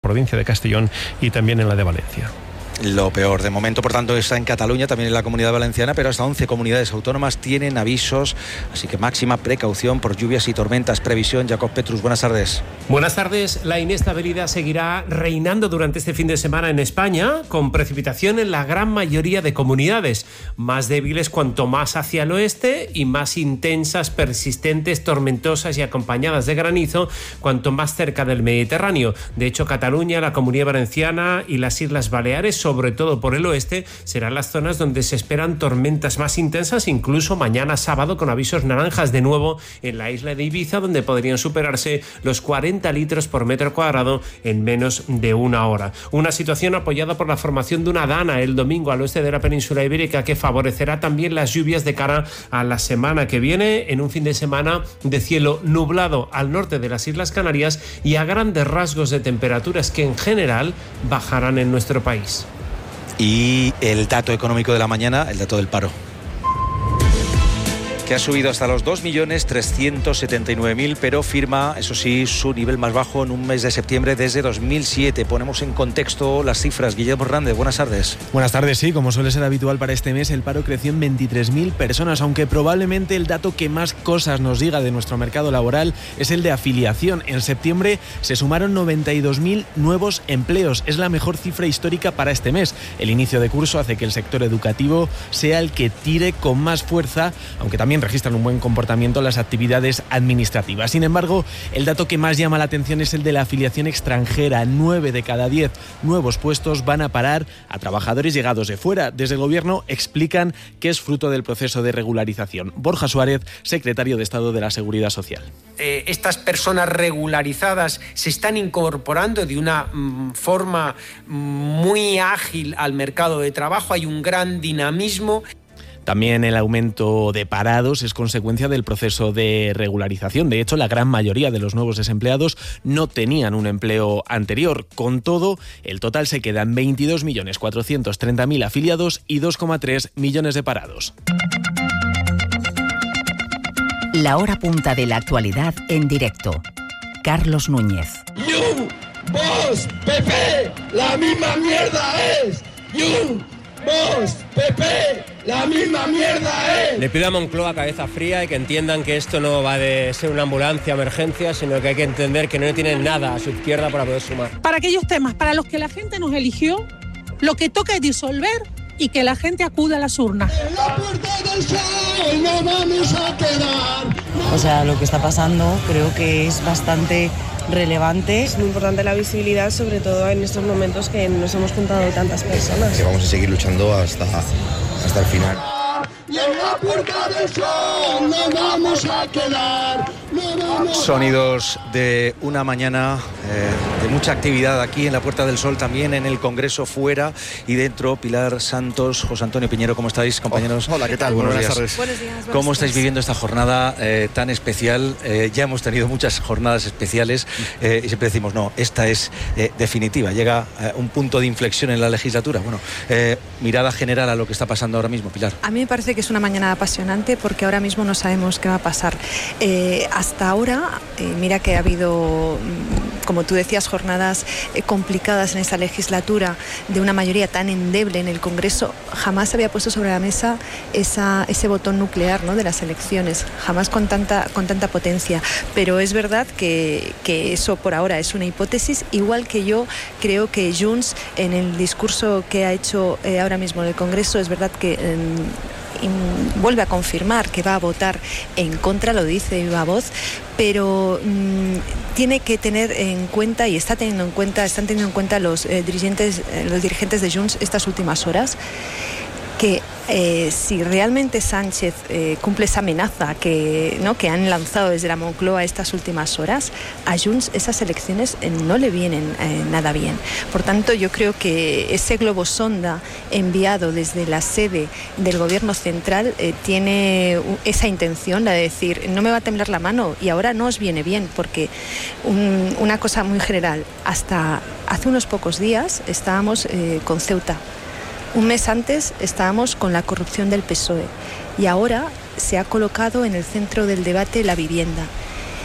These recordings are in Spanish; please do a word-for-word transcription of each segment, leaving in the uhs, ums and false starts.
provincia de Castellón y también en la de Valencia. Lo peor, de momento, por tanto, está en Cataluña, también en la Comunidad Valenciana, pero hasta once comunidades autónomas tienen avisos, así que máxima precaución por lluvias y tormentas. Previsión, Jacob Petrus, buenas tardes. Buenas tardes. La inestabilidad seguirá reinando durante este fin de semana en España, con precipitación en la gran mayoría de comunidades, más débiles cuanto más hacia el oeste y más intensas, persistentes, tormentosas y acompañadas de granizo cuanto más cerca del Mediterráneo. De hecho, Cataluña, la Comunidad Valenciana y las Islas Baleares, sobre todo por el oeste, serán las zonas donde se esperan tormentas más intensas, incluso mañana sábado con avisos naranjas de nuevo en la isla de Ibiza, donde podrían superarse los cuarenta litros por metro cuadrado en menos de una hora. Una situación apoyada por la formación de una dana el domingo al oeste de la península ibérica que favorecerá también las lluvias de cara a la semana que viene, en un fin de semana de cielo nublado al norte de las Islas Canarias y a grandes rasgos de temperaturas que en general bajarán en nuestro país. Y el dato económico de la mañana, el dato del paro, que ha subido hasta los dos millones trescientos setenta y nueve mil, pero firma, eso sí, su nivel más bajo en un mes de septiembre desde dos mil siete. Ponemos en contexto las cifras. Guillermo Hernández, buenas tardes. Buenas tardes, sí, como suele ser habitual para este mes, el paro creció en veintitrés mil personas, aunque probablemente el dato que más cosas nos diga de nuestro mercado laboral es el de afiliación. En septiembre se sumaron noventa y dos mil nuevos empleos. Es la mejor cifra histórica para este mes. El inicio de curso hace que el sector educativo sea el que tire con más fuerza, aunque también registran un buen comportamiento las actividades administrativas. Sin embargo, el dato que más llama la atención es el de la afiliación extranjera. Nueve de cada diez nuevos puestos van a parar a trabajadores llegados de fuera. Desde el Gobierno explican que es fruto del proceso de regularización. Borja Suárez, secretario de Estado de la Seguridad Social. Eh, estas personas regularizadas se están incorporando de una mm, forma muy ágil al mercado de trabajo. Hay un gran dinamismo. También el aumento de parados es consecuencia del proceso de regularización. De hecho, la gran mayoría de los nuevos desempleados no tenían un empleo anterior. Con todo, el total se queda en veintidós millones cuatrocientos treinta mil afiliados y dos coma tres millones de parados. La hora punta de la actualidad en directo. Carlos Núñez. You, vos, P P, la misma mierda es. You, vos, P P, la misma mierda es. Le pido a Moncloa cabeza fría y que entiendan que esto no va de ser una ambulancia, emergencia, sino que hay que entender que no tienen nada a su izquierda para poder sumar. Para aquellos temas para los que la gente nos eligió, lo que toca es disolver y que la gente acuda a las urnas. En la puerta del sol no vamos a quedar. O sea, lo que está pasando creo que es bastante relevante. Es muy importante la visibilidad, sobre todo en estos momentos que nos hemos juntado tantas personas. Que vamos a seguir luchando hasta, hasta el final. Y en la puerta del sol no vamos a quedar. No vamos a... Sonidos de una mañana eh, de mucha actividad aquí en la Puerta del Sol, también en el Congreso, fuera y dentro. Pilar Santos, José Antonio Piñero, ¿cómo estáis, compañeros? Oh, hola, ¿qué tal? Buenos, Buenas días. tardes. Buenos días. Buenas ¿Cómo estáis tardes. viviendo esta jornada eh, tan especial? Eh, ya hemos tenido muchas jornadas especiales eh, y siempre decimos, no, esta es eh, definitiva. Llega eh, un punto de inflexión en la legislatura. Bueno, eh, mirada general a lo que está pasando ahora mismo, Pilar. A mí me parece que es una mañana apasionante porque ahora mismo no sabemos qué va a pasar. Eh, hasta ahora, eh, mira que ha habido, como tú decías, jornadas eh, complicadas en esta legislatura de una mayoría tan endeble en el Congreso. Jamás se había puesto sobre la mesa esa, ese botón nuclear, ¿no?, de las elecciones, jamás con tanta, con tanta potencia. Pero es verdad que, que eso por ahora es una hipótesis, igual que yo creo que Junts, en el discurso que ha hecho eh, ahora mismo en el Congreso, es verdad que... Eh, vuelve a confirmar que va a votar en contra, lo dice de viva voz, pero mmm, tiene que tener en cuenta, y está teniendo en cuenta, están teniendo en cuenta los eh, dirigentes, eh, los dirigentes de Junts estas últimas horas, que eh, si realmente Sánchez eh, cumple esa amenaza que, ¿no?, que han lanzado desde la Moncloa estas últimas horas, a Junts esas elecciones eh, no le vienen eh, nada bien. Por tanto, yo creo que ese globo sonda enviado desde la sede del Gobierno central eh, tiene esa intención, la de decir, no me va a temblar la mano y ahora no os viene bien, porque un, una cosa muy general, hasta hace unos pocos días estábamos eh, con Ceuta. Un mes antes estábamos con la corrupción del P S O E y ahora se ha colocado en el centro del debate la vivienda.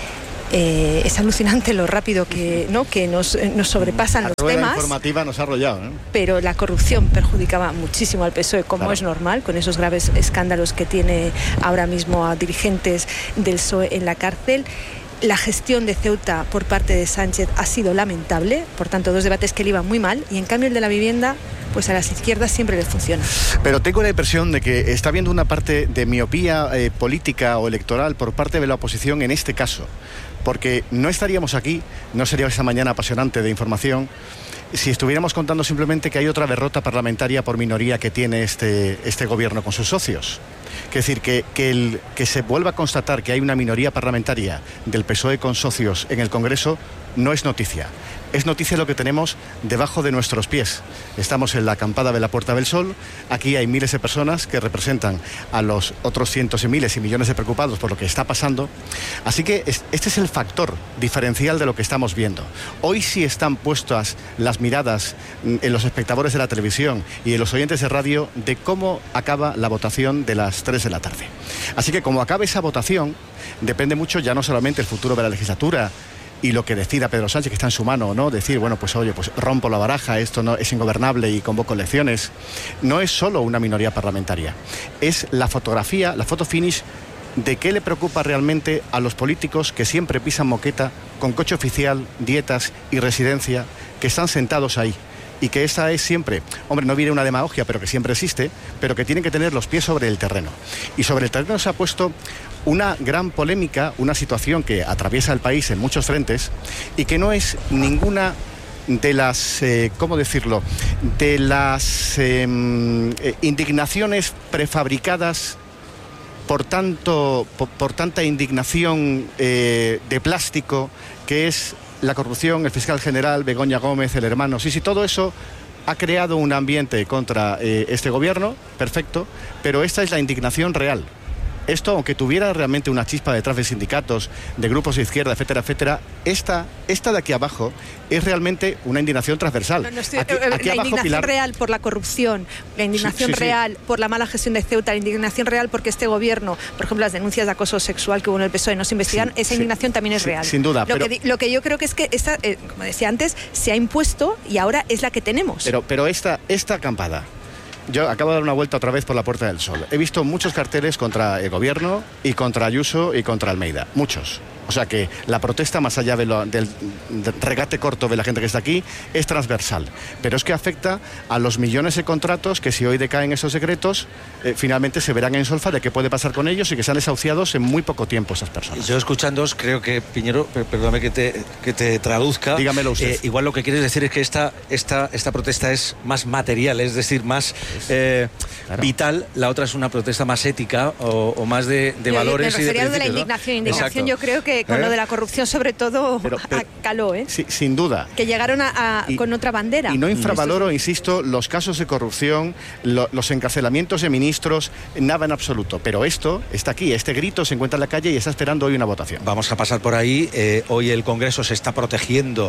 Eh, es alucinante lo rápido que, ¿no? que nos, nos sobrepasan la los rueda temas. informativa nos ha arrollado, ¿eh? Pero la corrupción perjudicaba muchísimo al P S O E, como claro. es normal, con esos graves escándalos que tiene ahora mismo a dirigentes del P S O E en la cárcel. La gestión de Ceuta por parte de Sánchez ha sido lamentable, por tanto, dos debates que le iban muy mal, y en cambio el de la vivienda, pues a las izquierdas siempre les funciona. Pero tengo la impresión de que está habiendo una parte de miopía eh, política o electoral por parte de la oposición en este caso, porque no estaríamos aquí, no sería esa mañana apasionante de información, si estuviéramos contando simplemente que hay otra derrota parlamentaria por minoría que tiene este, este gobierno con sus socios. Es decir, que, que, el, que se vuelva a constatar que hay una minoría parlamentaria del P S O E con socios en el Congreso no es noticia. Es noticia lo que tenemos debajo de nuestros pies. Estamos en la acampada de la Puerta del Sol. Aquí hay miles de personas que representan a los otros cientos y miles y millones de preocupados por lo que está pasando. Así que este es el factor diferencial de lo que estamos viendo. Hoy sí están puestas las miradas en los espectadores de la televisión y en los oyentes de radio de cómo acaba la votación de las tres de la tarde. Así que como acabe esa votación, depende mucho ya no solamente el futuro de la legislatura y lo que decida Pedro Sánchez, que está en su mano o no, decir, bueno, pues oye, pues rompo la baraja, esto no es ingobernable y convoco elecciones. No es solo una minoría parlamentaria, es la fotografía, la foto finish de qué le preocupa realmente a los políticos que siempre pisan moqueta con coche oficial, dietas y residencia, que están sentados ahí. Y que esa es siempre, hombre, no viene una demagogia, pero que siempre existe, pero que tienen que tener los pies sobre el terreno. Y sobre el terreno se ha puesto una gran polémica, una situación que atraviesa el país en muchos frentes y que no es ninguna de las, eh, ¿cómo decirlo?, de las eh, indignaciones prefabricadas por, tanto, por, por tanta indignación eh, de plástico que es la corrupción, el fiscal general, Begoña Gómez, el hermano. Sí, sí, todo eso ha creado un ambiente contra eh, este gobierno, perfecto, pero esta es la indignación real. Esto, aunque tuviera realmente una chispa detrás de sindicatos, de grupos de izquierda, etcétera, etcétera, esta, esta de aquí abajo es realmente una indignación transversal. No, no estoy, aquí, aquí la abajo, indignación Pilar... real por la corrupción, la indignación sí, sí, real sí. por la mala gestión de Ceuta, la indignación real porque este gobierno, por ejemplo, las denuncias de acoso sexual que hubo en el P S O E no se investigan, sí, esa sí, indignación también es sí, real. Sin duda. Lo, pero... que, lo que yo creo que es que esta, eh, como decía antes, se ha impuesto y ahora es la que tenemos. Pero, pero esta, esta acampada... Yo acabo de dar una vuelta otra vez por la Puerta del Sol. He visto muchos carteles contra el gobierno y contra Ayuso y contra Almeida. Muchos. O sea que la protesta, más allá de lo, del, del regate corto de la gente que está aquí, es transversal. Pero es que afecta a los millones de contratos que, si hoy decaen esos decretos, eh, finalmente se verán en solfa de qué puede pasar con ellos y que sean desahuciados en muy poco tiempo esas personas. Yo escuchándoos, creo que, Piñero, perdóname que te, que te traduzca. Dígamelo usted. Eh, igual lo que quieres decir es que esta, esta, esta protesta es más material, es decir, más eh, claro. vital. La otra es una protesta más ética o, o más de, de yo, valores yo me y de principios, de la ¿no? indignación. Indignación, Exacto. yo creo que con ¿Eh? lo de la corrupción sobre todo pero, pero, caló, ¿eh? Sí, sin duda. Que llegaron a, a, y, con otra bandera. Y no infravaloro, insisto, los casos de corrupción, lo, los encarcelamientos de ministros, nada en absoluto. Pero esto está aquí, este grito se encuentra en la calle y está esperando hoy una votación. Vamos a pasar por ahí. Eh, hoy el Congreso se está protegiendo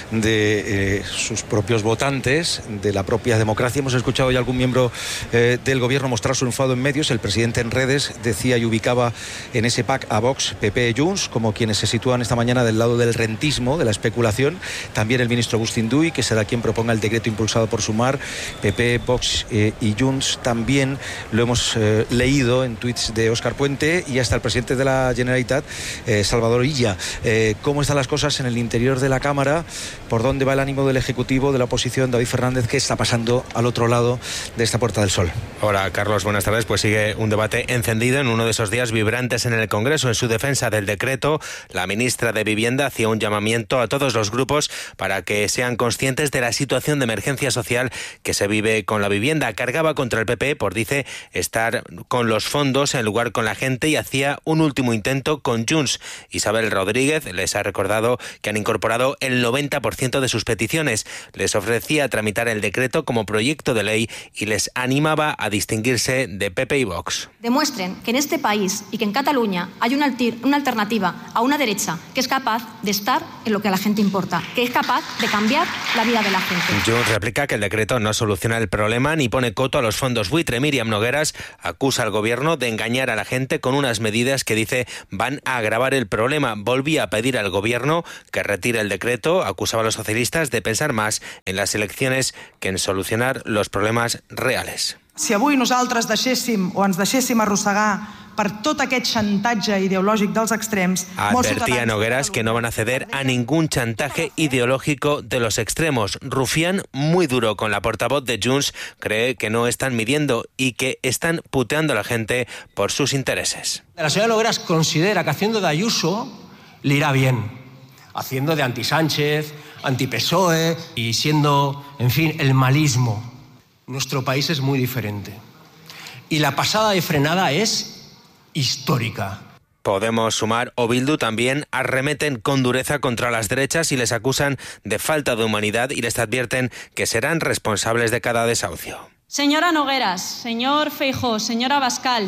de eh, sus propios votantes, de la propia democracia. Hemos escuchado ya algún miembro eh, del gobierno mostrar su enfado en medios. El presidente en redes decía y ubicaba en ese pack a Vox, P P y Junts como quienes se sitúan esta mañana del lado del rentismo, de la especulación. También el ministro Agustín Duy, que será quien proponga el decreto impulsado por Sumar. P P, Vox eh, y Junts también lo hemos eh, leído en tuits de Óscar Puente y hasta el presidente de la Generalitat, eh, Salvador Illa. Eh, ¿Cómo están las cosas en el interior de la Cámara? ¿Por dónde va el ánimo del Ejecutivo, de la oposición? David Fernández, ¿qué está pasando al otro lado de esta Puerta del Sol? Hola, Carlos, buenas tardes. Pues sigue un debate encendido en uno de esos días vibrantes en el Congreso. En su defensa del decreto, la ministra de Vivienda hacía un llamamiento a todos los grupos para que sean conscientes de la situación de emergencia social que se vive con la vivienda. Cargaba contra el P P por, dice, estar con los fondos en lugar con la gente y hacía un último intento con Junts. Isabel Rodríguez les ha recordado que han incorporado el noventa por ciento de sus peticiones. Les ofrecía tramitar el decreto como proyecto de ley y les animaba a distinguirse de P P y Vox. Demuestren que en este país y que en Cataluña hay una, altir, una alternativa a una derecha que es capaz de estar en lo que a la gente importa, que es capaz de cambiar la vida de la gente. Junts replica que el decreto no soluciona el problema ni pone coto a los fondos buitre. Míriam Nogueras acusa al gobierno de engañar a la gente con unas medidas que dice van a agravar el problema. Volvía a pedir al gobierno que retire el decreto, acusaba a los socialistas de pensar más en las elecciones que en solucionar los problemas reales. Si avui nosaltres deixéssim o ens deixéssim arrossegar per tot aquest xantatge ideològic dels extrems... Advertía Nogueras que no van a ceder a ningún chantaje ideológico de los extremos. Rufián, muy duro con la portavoz de Junts, cree que no están midiendo y que están puteando a la gente por sus intereses. La señora Nogueras considera que haciendo de Ayuso le irá bien, haciendo de anti-Sánchez, anti-P S O E y siendo, en fin, el malismo. Nuestro país es muy diferente. Y la pasada de frenada es histórica. Podemos, Sumar o Bildu también arremeten con dureza contra las derechas y les acusan de falta de humanidad y les advierten que serán responsables de cada desahucio. Señora Nogueras, señor Feijóo, señora Abascal,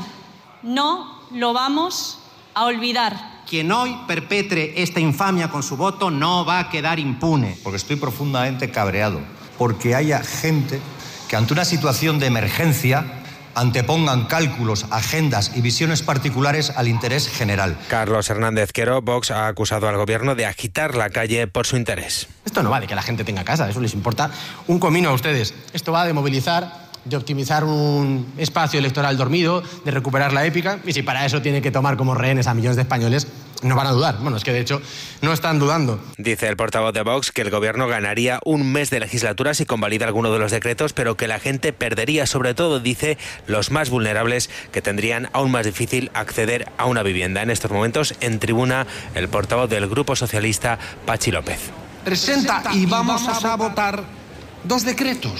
no lo vamos a olvidar. Quien hoy perpetre esta infamia con su voto no va a quedar impune. Porque estoy profundamente cabreado, porque haya gente que ante una situación de emergencia antepongan cálculos, agendas y visiones particulares al interés general. Carlos Hernández Quero, Vox, ha acusado al gobierno de agitar la calle por su interés. Esto no va de que la gente tenga casa, eso les importa un comino a ustedes. Esto va de movilizar, de optimizar un espacio electoral dormido, de recuperar la épica, y si para eso tiene que tomar como rehenes a millones de españoles, no van a dudar. Bueno, es que de hecho no están dudando. Dice el portavoz de Vox que el gobierno ganaría un mes de legislatura si convalida alguno de los decretos, pero que la gente perdería, sobre todo, dice, los más vulnerables, que tendrían aún más difícil acceder a una vivienda. En estos momentos, en tribuna, el portavoz del Grupo Socialista, Pachi López. Presenta y vamos a votar dos decretos.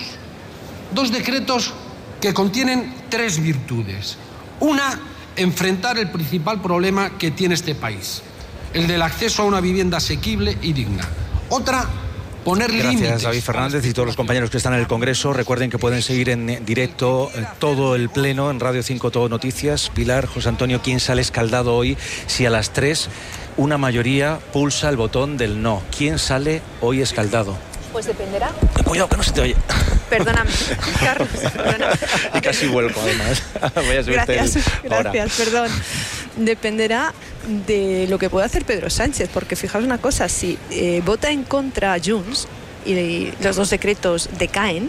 Dos decretos que contienen tres virtudes. Una, enfrentar el principal problema que tiene este país, el del acceso a una vivienda asequible y digna. Otra, poner límites. Gracias, David Fernández, y todos los compañeros que están en el Congreso. Recuerden que pueden seguir en directo todo el pleno en Radio cinco Todo Noticias. Pilar, José Antonio, ¿quién sale escaldado hoy si a las tres una mayoría pulsa el botón del no? ¿Quién sale hoy escaldado? Pues dependerá. Cuidado, que no se te oye. Perdóname, Carlos. Perdóname. Y casi vuelco, además. Voy a subirte Gracias, el... gracias, perdón. Dependerá de lo que pueda hacer Pedro Sánchez, porque fijaos una cosa, si eh, vota en contra Junts y los dos decretos decaen,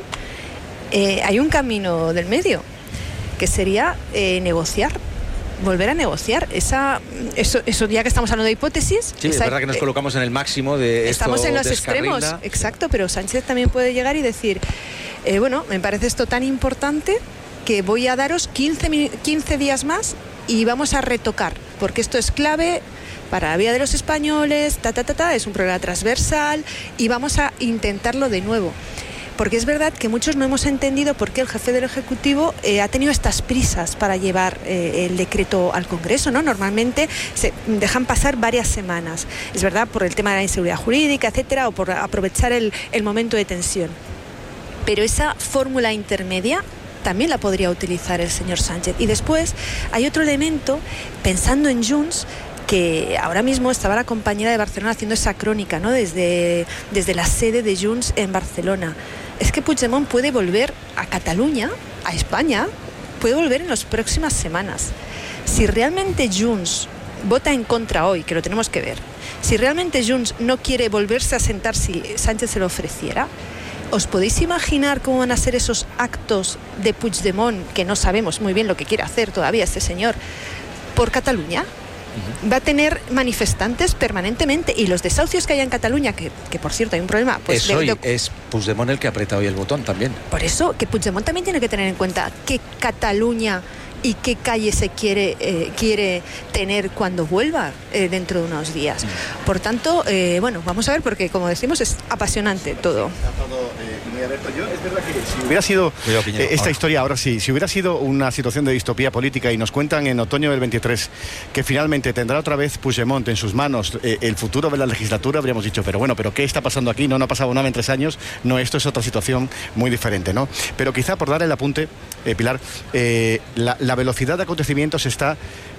eh, hay un camino del medio, que sería eh, negociar. Volver a negociar esa eso, eso ya que estamos hablando de hipótesis. Sí, esa, es verdad que nos colocamos en el máximo de esto. Estamos en los descarrila. extremos, exacto, pero Sánchez también puede llegar y decir, eh, bueno, me parece esto tan importante que voy a daros quince, quince días más y vamos a retocar, porque esto es clave para la vida de los españoles, ta, ta, ta, ta, es un problema transversal y vamos a intentarlo de nuevo. Porque es verdad que muchos no hemos entendido por qué el jefe del Ejecutivo eh, ha tenido estas prisas para llevar eh, el decreto al Congreso, ¿no? Normalmente se dejan pasar varias semanas. Es verdad, por el tema de la inseguridad jurídica, etcétera, o por aprovechar el, el momento de tensión. Pero esa fórmula intermedia también la podría utilizar el señor Sánchez. Y después hay otro elemento, pensando en Junts, que ahora mismo estaba la compañera de Barcelona haciendo esa crónica, ¿no? Desde, desde la sede de Junts en Barcelona. Es que Puigdemont puede volver a Cataluña, a España, puede volver en las próximas semanas. Si realmente Junts vota en contra hoy, que lo tenemos que ver, si realmente Junts no quiere volverse a sentar si Sánchez se lo ofreciera, ¿os podéis imaginar cómo van a ser esos actos de Puigdemont, que no sabemos muy bien lo que quiere hacer todavía este señor, por Cataluña? Va a tener manifestantes permanentemente, y los desahucios que haya en Cataluña, que, que por cierto hay un problema, pues es, hoy, de, de, es Puigdemont el que aprieta hoy el botón también. Por eso que Puigdemont también tiene que tener en cuenta que Cataluña y qué calle se quiere eh, quiere tener cuando vuelva eh, dentro de unos días. Por tanto, eh, bueno, vamos a ver, porque como decimos es apasionante todo. Yo, es verdad que si hubiera sido eh, esta historia, ahora sí, si hubiera sido una situación de distopía política y nos cuentan en otoño del veintitrés que finalmente tendrá otra vez Puigdemont en sus manos eh, el futuro de la legislatura, habríamos dicho, pero bueno, pero ¿qué está pasando aquí? No, no ha pasado nada en tres años, no, esto es otra situación muy diferente, ¿no? Pero quizá por dar el apunte, eh, Pilar, eh, la, la velocidad de acontecimientos está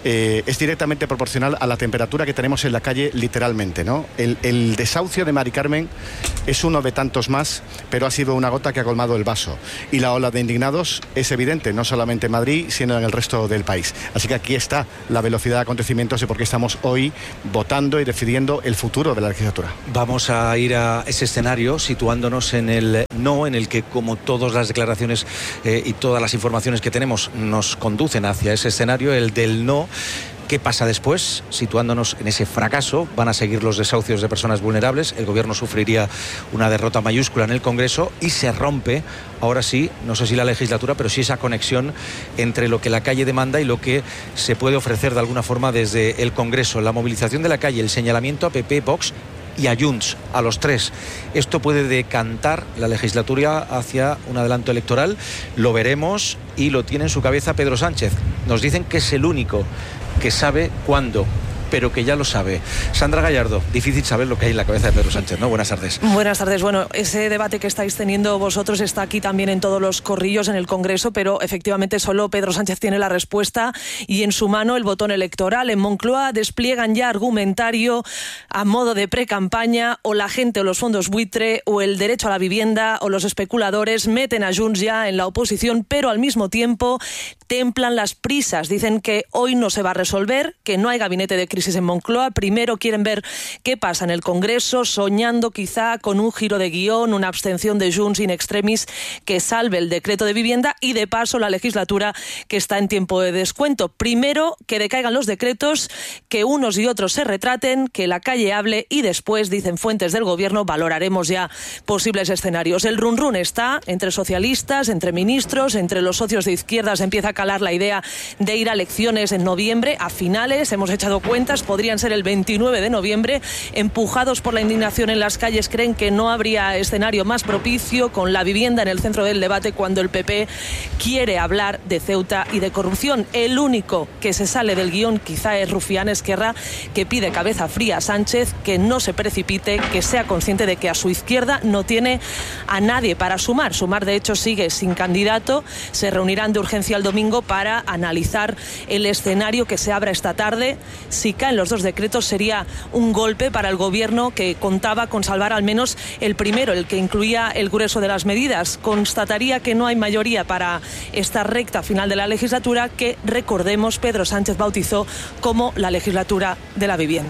eh, es directamente proporcional a la temperatura que tenemos en la calle, literalmente, ¿no? El, el desahucio de Mari Carmen es uno de tantos más, pero ha sido una gota que ha colmado el vaso. Y la ola de indignados es evidente, no solamente en Madrid, sino en el resto del país. Así que aquí está la velocidad de acontecimientos y por qué estamos hoy votando y decidiendo el futuro de la legislatura. Vamos a ir a ese escenario situándonos en el no, en el que, como todas las declaraciones eh, y todas las informaciones que tenemos nos conducen hacia ese escenario, el del no. ¿Qué pasa después? Situándonos en ese fracaso, van a seguir los desahucios de personas vulnerables, el gobierno sufriría una derrota mayúscula en el Congreso y se rompe, ahora sí, no sé si la legislatura, pero sí esa conexión entre lo que la calle demanda y lo que se puede ofrecer de alguna forma desde el Congreso. La movilización de la calle, el señalamiento a P P, Vox y a Junts, a los tres. Esto puede decantar la legislatura hacia un adelanto electoral, lo veremos, y lo tiene en su cabeza Pedro Sánchez. Nos dicen que es el único que sabe cuándo, pero que ya lo sabe. Sandra Gallardo, difícil saber lo que hay en la cabeza de Pedro Sánchez, ¿no? Buenas tardes. Buenas tardes. Bueno, ese debate que estáis teniendo vosotros está aquí también en todos los corrillos en el Congreso, pero efectivamente solo Pedro Sánchez tiene la respuesta y en su mano el botón electoral. En Moncloa despliegan ya argumentario a modo de pre-campaña, o la gente o los fondos buitre o el derecho a la vivienda o los especuladores meten a Junts ya en la oposición, pero al mismo tiempo templan las prisas. Dicen que hoy no se va a resolver, que no hay gabinete de crisis en Moncloa. Primero quieren ver qué pasa en el Congreso, soñando quizá con un giro de guión, una abstención de Junts in extremis que salve el decreto de vivienda y de paso la legislatura que está en tiempo de descuento. Primero que decaigan los decretos, que unos y otros se retraten, que la calle hable y después, dicen fuentes del gobierno, valoraremos ya posibles escenarios. El run run está entre socialistas, entre ministros, entre los socios de izquierdas. Empieza a calar la idea de ir a elecciones en noviembre, a finales, hemos echado cuentas, podrían ser el veintinueve de noviembre. Empujados por la indignación en las calles, creen que no habría escenario más propicio, con la vivienda en el centro del debate, cuando el P P quiere hablar de Ceuta y de corrupción. El único que se sale del guión quizá es Rufián Esquerra, que pide cabeza fría a Sánchez, que no se precipite, que sea consciente de que a su izquierda no tiene a nadie para sumar. Sumar, de hecho, sigue sin candidato. Se reunirán de urgencia el domingo para analizar el escenario que se abra esta tarde. Si caen los dos decretos sería un golpe para el gobierno, que contaba con salvar al menos el primero, el que incluía el grueso de las medidas. Constataría que no hay mayoría para esta recta final de la legislatura, que, recordemos, Pedro Sánchez bautizó como la legislatura de la vivienda.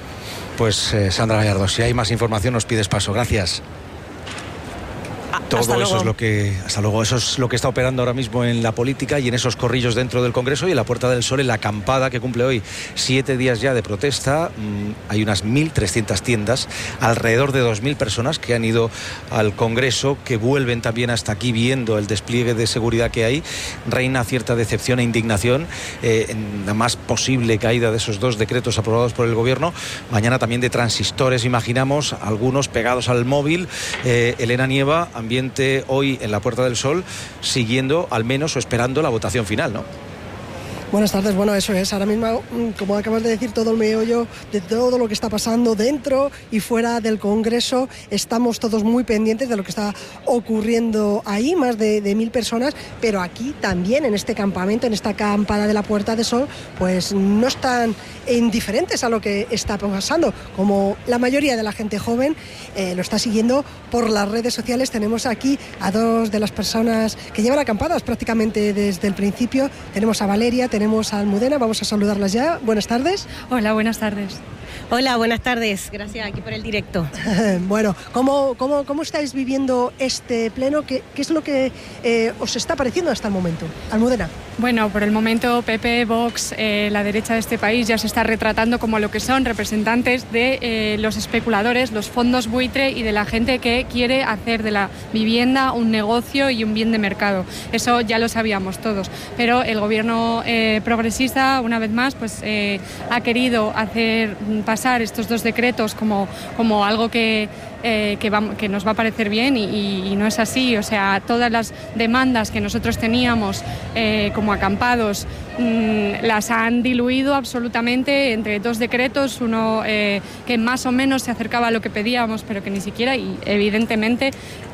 Pues eh, Sandra Gallardo, si hay más información nos pides paso. Gracias. Todo hasta eso luego. es lo que hasta luego eso es lo que está operando ahora mismo en la política y en esos corrillos dentro del Congreso y en la Puerta del Sol, en la acampada que cumple hoy siete días ya de protesta. Mm, hay unas mil trescientas tiendas, alrededor de dos mil personas que han ido al Congreso, que vuelven también hasta aquí viendo el despliegue de seguridad que hay. Reina cierta decepción e indignación eh, en la más posible caída de esos dos decretos aprobados por el Gobierno. Mañana también de transistores, imaginamos, algunos pegados al móvil. eh, Elena Nieva, ambiente hoy en la Puerta del Sol, siguiendo al menos o esperando la votación final, ¿no? Buenas tardes, bueno, eso es. Ahora mismo, como acabas de decir, todo el meollo de todo lo que está pasando dentro y fuera del Congreso. Estamos todos muy pendientes de lo que está ocurriendo ahí, más de, de mil personas, pero aquí también, en este campamento, en esta acampada de la Puerta del Sol, pues no están indiferentes a lo que está pasando. Como la mayoría de la gente joven eh, lo está siguiendo por las redes sociales. Tenemos aquí a dos de las personas que llevan acampadas prácticamente desde el principio. Tenemos a Valeria, tenemos a Almudena, vamos a saludarlas ya. Buenas tardes. Hola, buenas tardes. Hola, buenas tardes. Gracias aquí por el directo. Bueno, ¿cómo, cómo, cómo estáis viviendo este pleno? ¿Qué, qué es lo que eh, os está pareciendo hasta el momento? Almudena. Bueno, por el momento P P, Vox, eh, la derecha de este país ya se está retratando como lo que son representantes de eh, los especuladores, los fondos buitre y de la gente que quiere hacer de la vivienda un negocio y un bien de mercado. Eso ya lo sabíamos todos, pero el gobierno eh, progresista, una vez más, pues eh, ha querido hacer pasar estos dos decretos como, como algo que Eh, que, va, que nos va a parecer bien y, y, y no es así. O sea, todas las demandas que nosotros teníamos eh, como como acampados, mmm, las han diluido absolutamente entre dos decretos, uno eh, que más o menos se acercaba a lo que pedíamos, pero que ni siquiera, y evidentemente,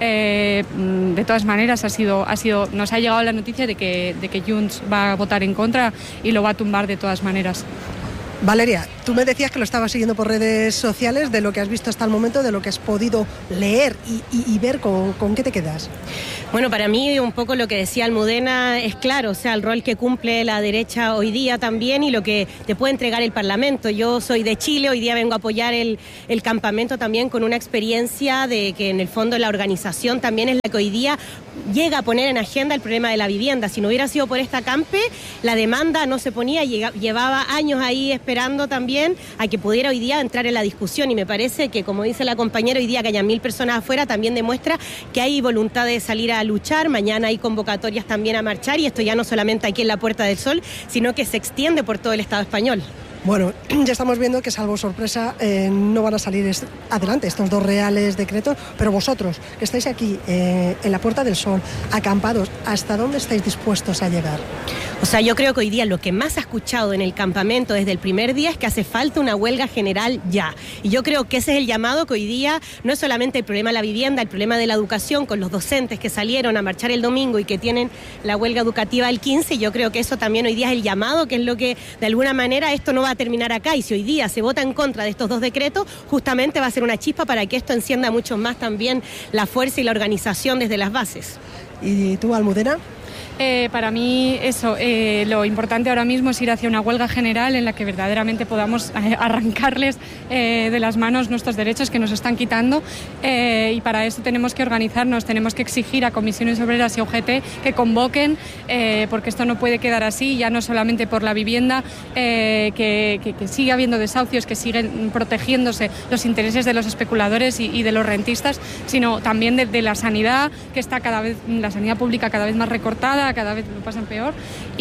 eh, de todas maneras, ha sido, ha sido, nos ha llegado la noticia de que, de que Junts va a votar en contra y lo va a tumbar de todas maneras. Valeria, tú me decías que lo estabas siguiendo por redes sociales, de lo que has visto hasta el momento, de lo que has podido leer y, y, y ver, ¿con, ¿con qué te quedas? Bueno, para mí un poco lo que decía Almudena es claro, o sea, el rol que cumple la derecha hoy día también y lo que te puede entregar el Parlamento. Yo soy de Chile, hoy día vengo a apoyar el, el campamento también con una experiencia de que en el fondo la organización también es la que hoy día llega a poner en agenda el problema de la vivienda. Si no hubiera sido por esta campe, la demanda no se ponía, llega, llevaba años ahí esperando también a que pudiera hoy día entrar en la discusión, y me parece que, como dice la compañera, hoy día que haya mil personas afuera también demuestra que hay voluntad de salir a luchar. Mañana hay convocatorias también a marchar, y esto ya no solamente aquí en la Puerta del Sol, sino que se extiende por todo el Estado español. Bueno, ya estamos viendo que, salvo sorpresa, eh, no van a salir es- adelante estos dos reales decretos, pero vosotros, que estáis aquí eh, en la Puerta del Sol, acampados, ¿hasta dónde estáis dispuestos a llegar? O sea, yo creo que hoy día lo que más ha escuchado en el campamento desde el primer día es que hace falta una huelga general ya. Y yo creo que ese es el llamado, que hoy día no es solamente el problema de la vivienda, el problema de la educación, con los docentes que salieron a marchar el domingo y que tienen la huelga educativa el quince. Yo creo que eso también hoy día es el llamado, que es lo que, de alguna manera, esto no va a terminar acá, y si hoy día se vota en contra de estos dos decretos, justamente va a ser una chispa para que esto encienda mucho más también la fuerza y la organización desde las bases. ¿Y tú, Almudena? Eh, para mí eso, eh, lo importante ahora mismo es ir hacia una huelga general en la que verdaderamente podamos eh, arrancarles eh, de las manos nuestros derechos que nos están quitando, eh, y para eso tenemos que organizarnos, tenemos que exigir a Comisiones Obreras y U G T que convoquen, eh, porque esto no puede quedar así, ya no solamente por la vivienda, eh, que, que, que sigue habiendo desahucios, que siguen protegiéndose los intereses de los especuladores y, y de los rentistas, sino también de, de la sanidad, que está cada vez, la sanidad pública cada vez más recortada, cada vez lo pasan peor,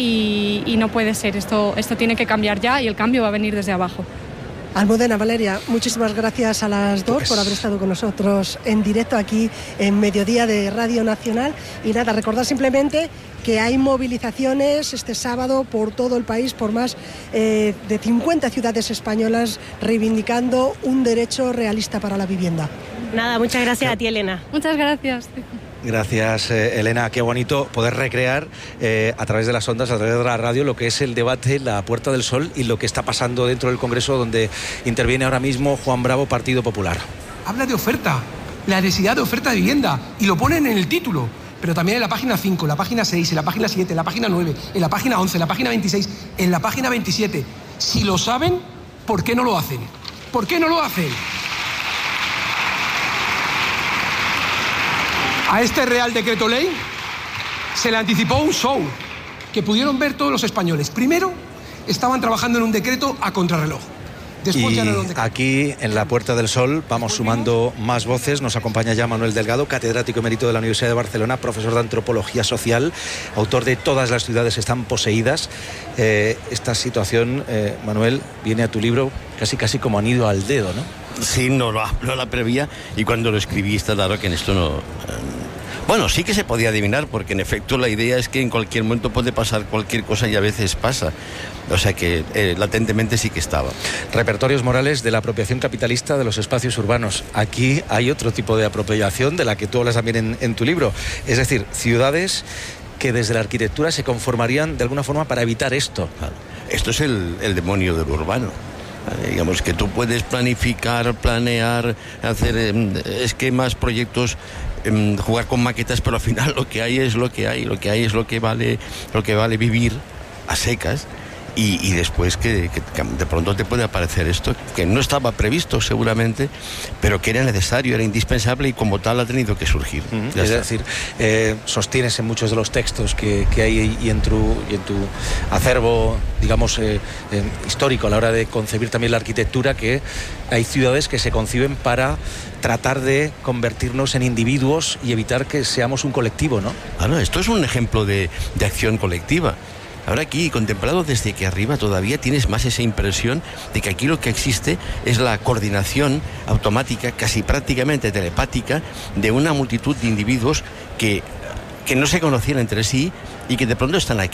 y, y no puede ser, esto, esto tiene que cambiar ya, y el cambio va a venir desde abajo. Almudena, Valeria, muchísimas gracias a las dos pues... por haber estado con nosotros en directo aquí en Mediodía de Radio Nacional. Y nada, recordar simplemente que hay movilizaciones este sábado por todo el país, por más eh, de cincuenta ciudades españolas, reivindicando un derecho realista para la vivienda. Nada, muchas gracias a ti, Elena. Muchas gracias. Gracias, eh, Elena. Qué bonito poder recrear eh, a través de las ondas, a través de la radio, lo que es el debate, la Puerta del Sol, y lo que está pasando dentro del Congreso, donde interviene ahora mismo Juan Bravo, Partido Popular. Habla de oferta, la necesidad de oferta de vivienda, y lo ponen en el título, pero también en la página cinco, en la página seis, en la página siete, en la página nueve, en la página once, en la página veintiséis, en la página veintisiete. Si lo saben, ¿por qué no lo hacen? ¿Por qué no lo hacen? A este Real Decreto Ley se le anticipó un show que pudieron ver todos los españoles. Primero, estaban trabajando en un decreto a contrarreloj. Después y ya no era un decreto. Aquí, en la Puerta del Sol, vamos sumando más voces. Nos acompaña ya Manuel Delgado, catedrático emérito de la Universidad de Barcelona, profesor de Antropología Social, autor de Todas las ciudades están poseídas. Eh, esta situación, eh, Manuel, viene a tu libro casi casi como anillo al dedo, ¿no? Sí, no, no, no la prevía, y cuando lo escribí está claro que en esto no... Eh, bueno, sí que se podía adivinar, porque en efecto la idea es que en cualquier momento puede pasar cualquier cosa, y a veces pasa. O sea que eh, latentemente sí que estaba. Repertorios morales de la apropiación capitalista de los espacios urbanos. Aquí hay otro tipo de apropiación de la que tú hablas también en, en tu libro. Es decir, ciudades que desde la arquitectura se conformarían de alguna forma para evitar esto. Claro. Esto es el, el demonio del urbano. Digamos que tú puedes planificar, planear, hacer eh, esquemas, proyectos, eh, jugar con maquetas, pero al final lo que hay es lo que hay, lo que hay es lo que vale, lo que vale vivir a secas. Y, y después que, que, que de pronto te puede aparecer esto, que no estaba previsto seguramente, pero que era necesario, era indispensable, y como tal ha tenido que surgir. Uh-huh. Es está. decir, eh, sostienes en muchos de los textos que, que hay y en, tu, y en tu acervo, digamos, eh, eh, histórico, a la hora de concebir también la arquitectura, que hay ciudades que se conciben para tratar de convertirnos en individuos y evitar que seamos un colectivo, ¿no? Ah, no, esto es un ejemplo de, de acción colectiva. Ahora aquí, contemplado desde que arriba, todavía tienes más esa impresión de que aquí lo que existe es la coordinación automática, casi prácticamente telepática, de una multitud de individuos que, que no se conocían entre sí y que de pronto están aquí.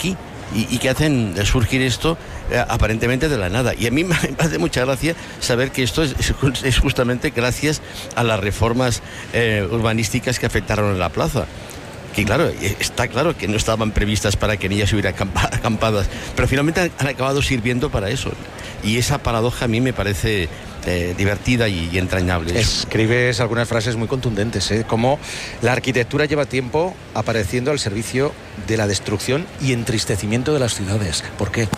y, y que hacen surgir esto eh, aparentemente de la nada. Y a mí me hace mucha gracia saber que esto es, es justamente gracias a las reformas eh, urbanísticas que afectaron a la plaza. Que claro, está claro que no estaban previstas para que en ellas hubiera acampadas, pero finalmente han, han acabado sirviendo para eso. Y esa paradoja a mí me parece eh, divertida y, y entrañable. Escribes algunas frases muy contundentes, ¿eh? Como la arquitectura lleva tiempo apareciendo al servicio de la destrucción y entristecimiento de las ciudades. ¿Por qué?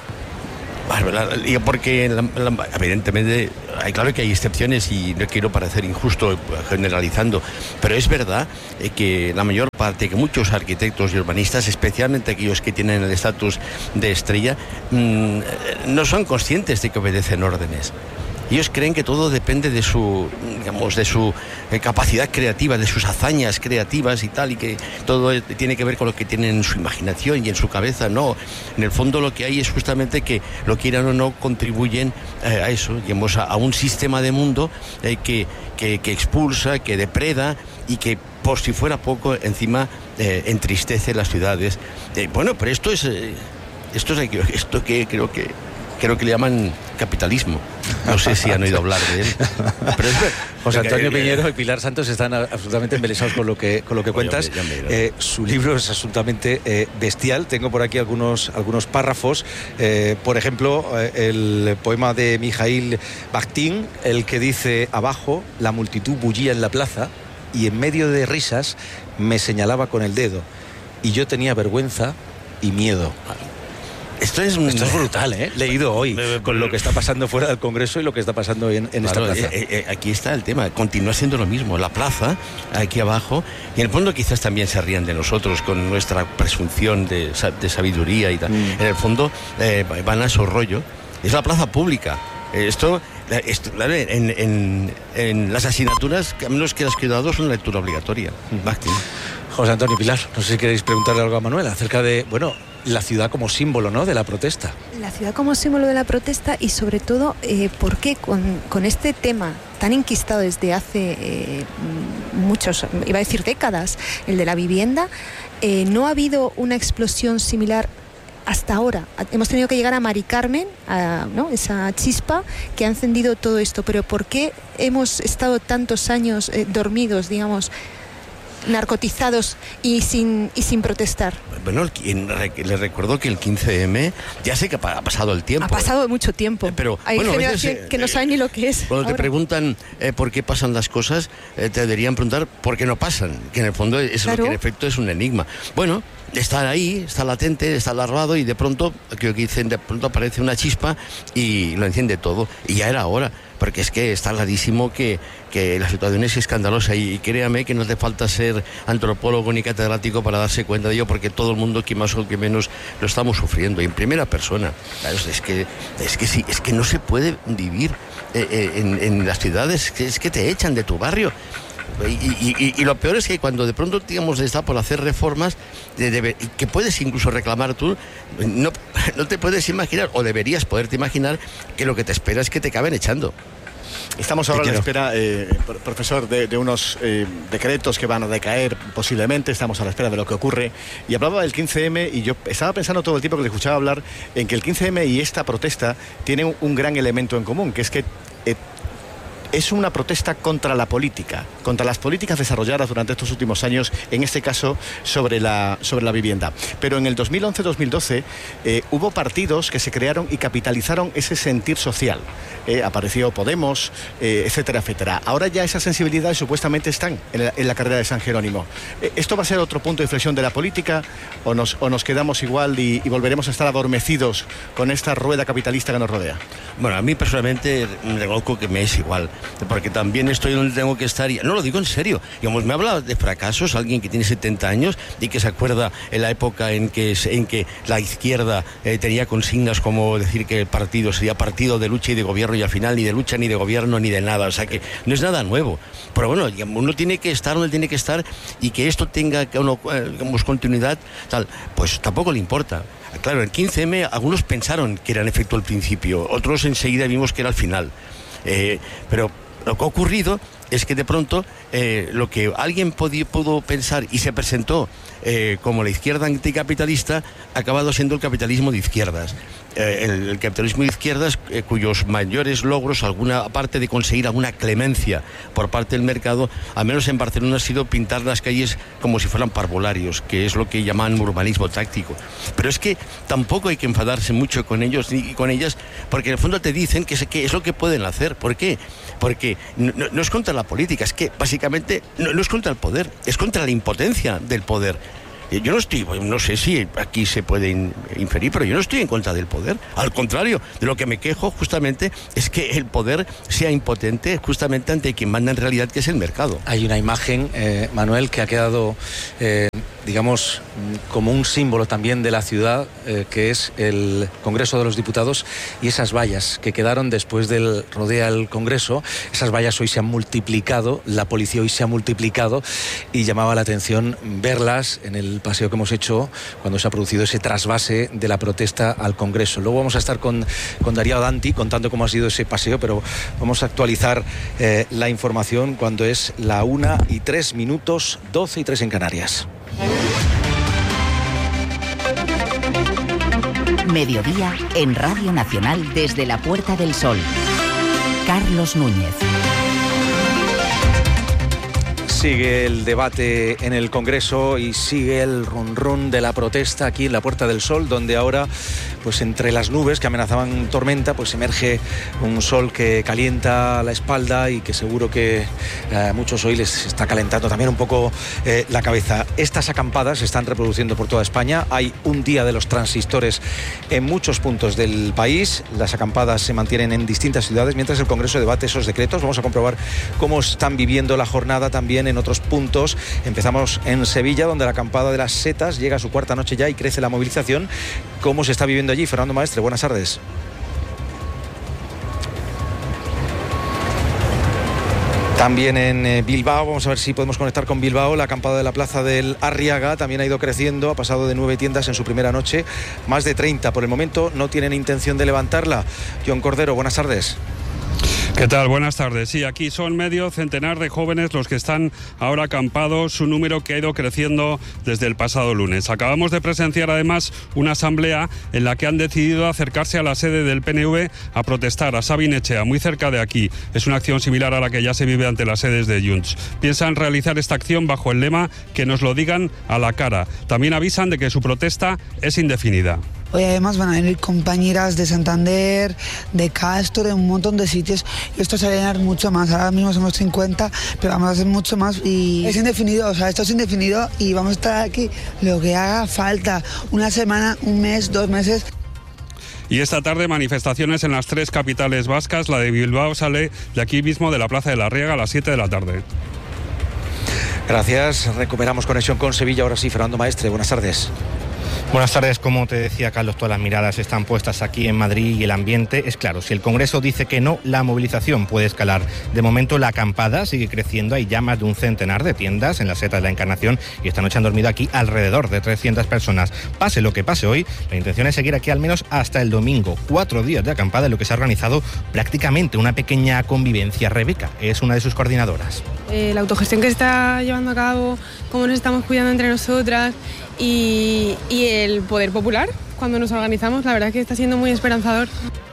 Porque la, la, evidentemente hay, claro que hay excepciones y no quiero parecer injusto generalizando, pero es verdad que la mayor parte, que muchos arquitectos y urbanistas, especialmente aquellos que tienen el estatus de estrella, mmm, no son conscientes de que obedecen órdenes. Ellos creen que todo depende de su, digamos, de su eh, capacidad creativa, de sus hazañas creativas y tal, y que todo eh, tiene que ver con lo que tienen en su imaginación y en su cabeza. No, en el fondo lo que hay es justamente que, lo quieran o no, contribuyen eh, a eso, digamos, a, a un sistema de mundo eh, que, que, que expulsa, que depreda y que, por si fuera poco, encima eh, entristece las ciudades. Eh, bueno, pero esto es, eh, esto es esto que creo que creo que le llaman capitalismo. No sé si han oído hablar de él. Pero es ver, José Antonio Piñero y Pilar Santos están absolutamente embelesados con lo que, con lo que cuentas. Eh, su libro es absolutamente eh, bestial. Tengo por aquí algunos, algunos párrafos. Eh, por ejemplo, eh, el poema de Mijail Bakhtin, el que dice: abajo la multitud bullía en la plaza y en medio de risas me señalaba con el dedo y yo tenía vergüenza y miedo. Esto es, un... Esto es brutal, ¿eh? Leído hoy, con lo que está pasando fuera del Congreso y lo que está pasando en, en claro, esta plaza. Eh, eh, aquí está el tema, continúa siendo lo mismo. La plaza, aquí abajo, y en el fondo quizás también se rían de nosotros con nuestra presunción de, de sabiduría y tal. Mm. En el fondo eh, van a su rollo. Es la plaza pública. Esto, esto claro, en, en, en las asignaturas, a menos que las que he dado, son lectura obligatoria. Mm. José Antonio, Pilar, no sé si queréis preguntarle algo a Manuel acerca de, bueno, la ciudad como símbolo, ¿no?, de la protesta. La ciudad como símbolo de la protesta y sobre todo, eh, ¿por qué con, con este tema tan enquistado desde hace eh, muchos, iba a decir décadas, el de la vivienda, eh, no ha habido una explosión similar hasta ahora? Hemos tenido que llegar a Mari Carmen, a, ¿no?, esa chispa que ha encendido todo esto, pero ¿por qué hemos estado tantos años eh, dormidos, digamos, narcotizados y sin y sin protestar? Bueno, les recuerdo que el quince eme ya sé que ha pasado el tiempo. Ha pasado mucho tiempo. Eh, pero hay bueno, generación veces, eh, que no sabe ni lo que es. Cuando ahora te preguntan eh, por qué pasan las cosas, eh, te deberían preguntar por qué no pasan, que en el fondo es claro. Lo que en efecto es un enigma. Bueno, está ahí, está latente, está alargado y de pronto, creo que dicen, de pronto aparece una chispa y lo enciende todo. Y ya era hora, porque es que está clarísimo que, que la situación es escandalosa y, y créame que no hace falta ser antropólogo ni catedrático para darse cuenta de ello, porque todo el mundo, que más o que menos, lo estamos sufriendo y en primera persona. Es que, es que, sí, es que no se puede vivir eh, eh, en, en las ciudades, es que te echan de tu barrio. Y, y, y lo peor es que cuando de pronto, digamos, está por hacer reformas de, de, que puedes incluso reclamar tú, no, no te puedes imaginar, o deberías poderte imaginar, que lo que te espera es que te acaben echando. Estamos ahora a la espera, eh, profesor, de, de unos eh, decretos que van a decaer posiblemente. Estamos a la espera de lo que ocurre. Y hablaba del quince eme y yo estaba pensando todo el tiempo que le escuchaba hablar en que el quince eme y esta protesta tienen un, un gran elemento en común, que es que eh, es una protesta contra la política, contra las políticas desarrolladas durante estos últimos años, en este caso sobre la, sobre la vivienda. Pero en el dos mil once dos mil doce eh, hubo partidos que se crearon y capitalizaron ese sentir social. Eh, apareció Podemos, eh, etcétera, etcétera. Ahora ya esas sensibilidades supuestamente están en la, en la carrera de San Jerónimo. Eh, ¿Esto va a ser otro punto de inflexión de la política o nos, o nos quedamos igual y, y volveremos a estar adormecidos con esta rueda capitalista que nos rodea? Bueno, a mí personalmente reconozco que me es igual, porque también estoy donde tengo que estar y no lo digo en serio. Digamos, me habla de fracasos alguien que tiene setenta años y que se acuerda en la época en que, en que la izquierda eh, tenía consignas como decir que el partido sería partido de lucha y de gobierno, y al final ni de lucha, ni de gobierno, ni de nada. O sea que no es nada nuevo. Pero bueno, uno tiene que estar donde tiene que estar, y que esto tenga, digamos, continuidad, tal, pues tampoco le importa. Claro, el quince eme algunos pensaron que era en efecto el principio, otros enseguida vimos que era el final. Eh, pero lo que ha ocurrido es que de pronto eh, lo que alguien podi- pudo pensar y se presentó eh, como la izquierda anticapitalista ha acabado siendo el capitalismo de izquierdas. Eh, el, el capitalismo de izquierdas eh, cuyos mayores logros, alguna parte de conseguir alguna clemencia por parte del mercado, al menos en Barcelona, ha sido pintar las calles como si fueran parvularios, que es lo que llaman urbanismo táctico. Pero es que tampoco hay que enfadarse mucho con ellos ni con ellas, porque en el fondo te dicen que es, que es lo que pueden hacer. ¿Por qué? Porque no, no es contra la política, es que básicamente no, no es contra el poder, es contra la impotencia del poder. Yo no estoy, no sé si aquí se puede inferir, pero yo no estoy en contra del poder. Al contrario, de lo que me quejo justamente es que el poder sea impotente justamente ante quien manda en realidad, que es el mercado. Hay una imagen, eh, Manuel, que ha quedado, eh, digamos, como un símbolo también de la ciudad, eh, que es el Congreso de los Diputados y esas vallas que quedaron después del rodea el Congreso. Esas vallas hoy se han multiplicado, la policía hoy se ha multiplicado y llamaba la atención verlas en el paseo que hemos hecho cuando se ha producido ese trasvase de la protesta al Congreso. Luego vamos a estar con, con Darío Danti contando cómo ha sido ese paseo, pero vamos a actualizar eh, la información cuando es la una y tres minutos, doce y tres en Canarias. Mediodía en Radio Nacional desde la Puerta del Sol. Carlos Núñez. Sigue el debate en el Congreso y sigue el run run de la protesta aquí en la Puerta del Sol, donde ahora, pues entre las nubes que amenazaban tormenta, pues emerge un sol que calienta la espalda y que seguro que a eh, muchos hoy les está calentando también un poco eh, la cabeza. Estas acampadas se están reproduciendo por toda España. Hay un día de los transistores en muchos puntos del país. Las acampadas se mantienen en distintas ciudades mientras el Congreso debate esos decretos. Vamos a comprobar cómo están viviendo la jornada también en otros puntos. Empezamos en Sevilla, donde la acampada de las setas llega a su cuarta noche ya y crece la movilización. ¿Cómo se está viviendo allí? Fernando Maestre, buenas tardes. También en Bilbao, vamos a ver si podemos conectar con Bilbao. La acampada de la plaza del Arriaga también ha ido creciendo, ha pasado de nueve tiendas en su primera noche, más de treinta. Por el momento no tienen intención de levantarla. John Cordero, buenas tardes. ¿Qué tal? Buenas tardes. Sí, aquí son medio centenar de jóvenes los que están ahora acampados, un número que ha ido creciendo desde el pasado lunes. Acabamos de presenciar además una asamblea en la que han decidido acercarse a la sede del P N V a protestar a Sabin Etxea, muy cerca de aquí. Es una acción similar a la que ya se vive ante las sedes de Junts. Piensan realizar esta acción bajo el lema "que nos lo digan a la cara". También avisan de que su protesta es indefinida. Hoy además van a venir compañeras de Santander, de Castro, de un montón de sitios, y esto se va a llenar mucho más. Ahora mismo somos cincuenta, pero vamos a hacer mucho más y es indefinido, o sea, esto es indefinido y vamos a estar aquí lo que haga falta, una semana, un mes, dos meses. Y esta tarde manifestaciones en las tres capitales vascas. La de Bilbao sale de aquí mismo, de la Plaza de la Riega, a las siete de la tarde. Gracias. Recuperamos conexión con Sevilla. Ahora sí, Fernando Maestre, buenas tardes. Buenas tardes. Como te decía Carlos, todas las miradas están puestas aquí en Madrid y el ambiente es claro. Si el Congreso dice que no, la movilización puede escalar. De momento la acampada sigue creciendo. Hay ya más de un centenar de tiendas en la Seta de la Encarnación y esta noche han dormido aquí alrededor de trescientas personas. Pase lo que pase hoy, la intención es seguir aquí al menos hasta el domingo. Cuatro días de acampada en lo que se ha organizado prácticamente una pequeña convivencia. Rebeca es una de sus coordinadoras. Eh, la autogestión que se está llevando a cabo, cómo nos estamos cuidando entre nosotras y, y el poder popular cuando nos organizamos, la verdad es que está siendo muy esperanzador.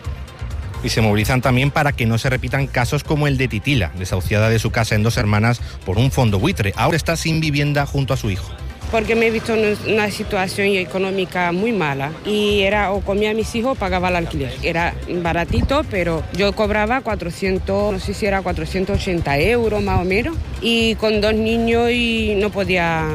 Y se movilizan también para que no se repitan casos como el de Titila, desahuciada de su casa en Dos Hermanas por un fondo buitre. Ahora está sin vivienda junto a su hijo. Porque me he visto en una situación económica muy mala y era o comía a mis hijos o pagaba el alquiler. Era baratito, pero yo cobraba cuatrocientos, no sé si era cuatrocientos ochenta euros más o menos, y con dos niños y no podía.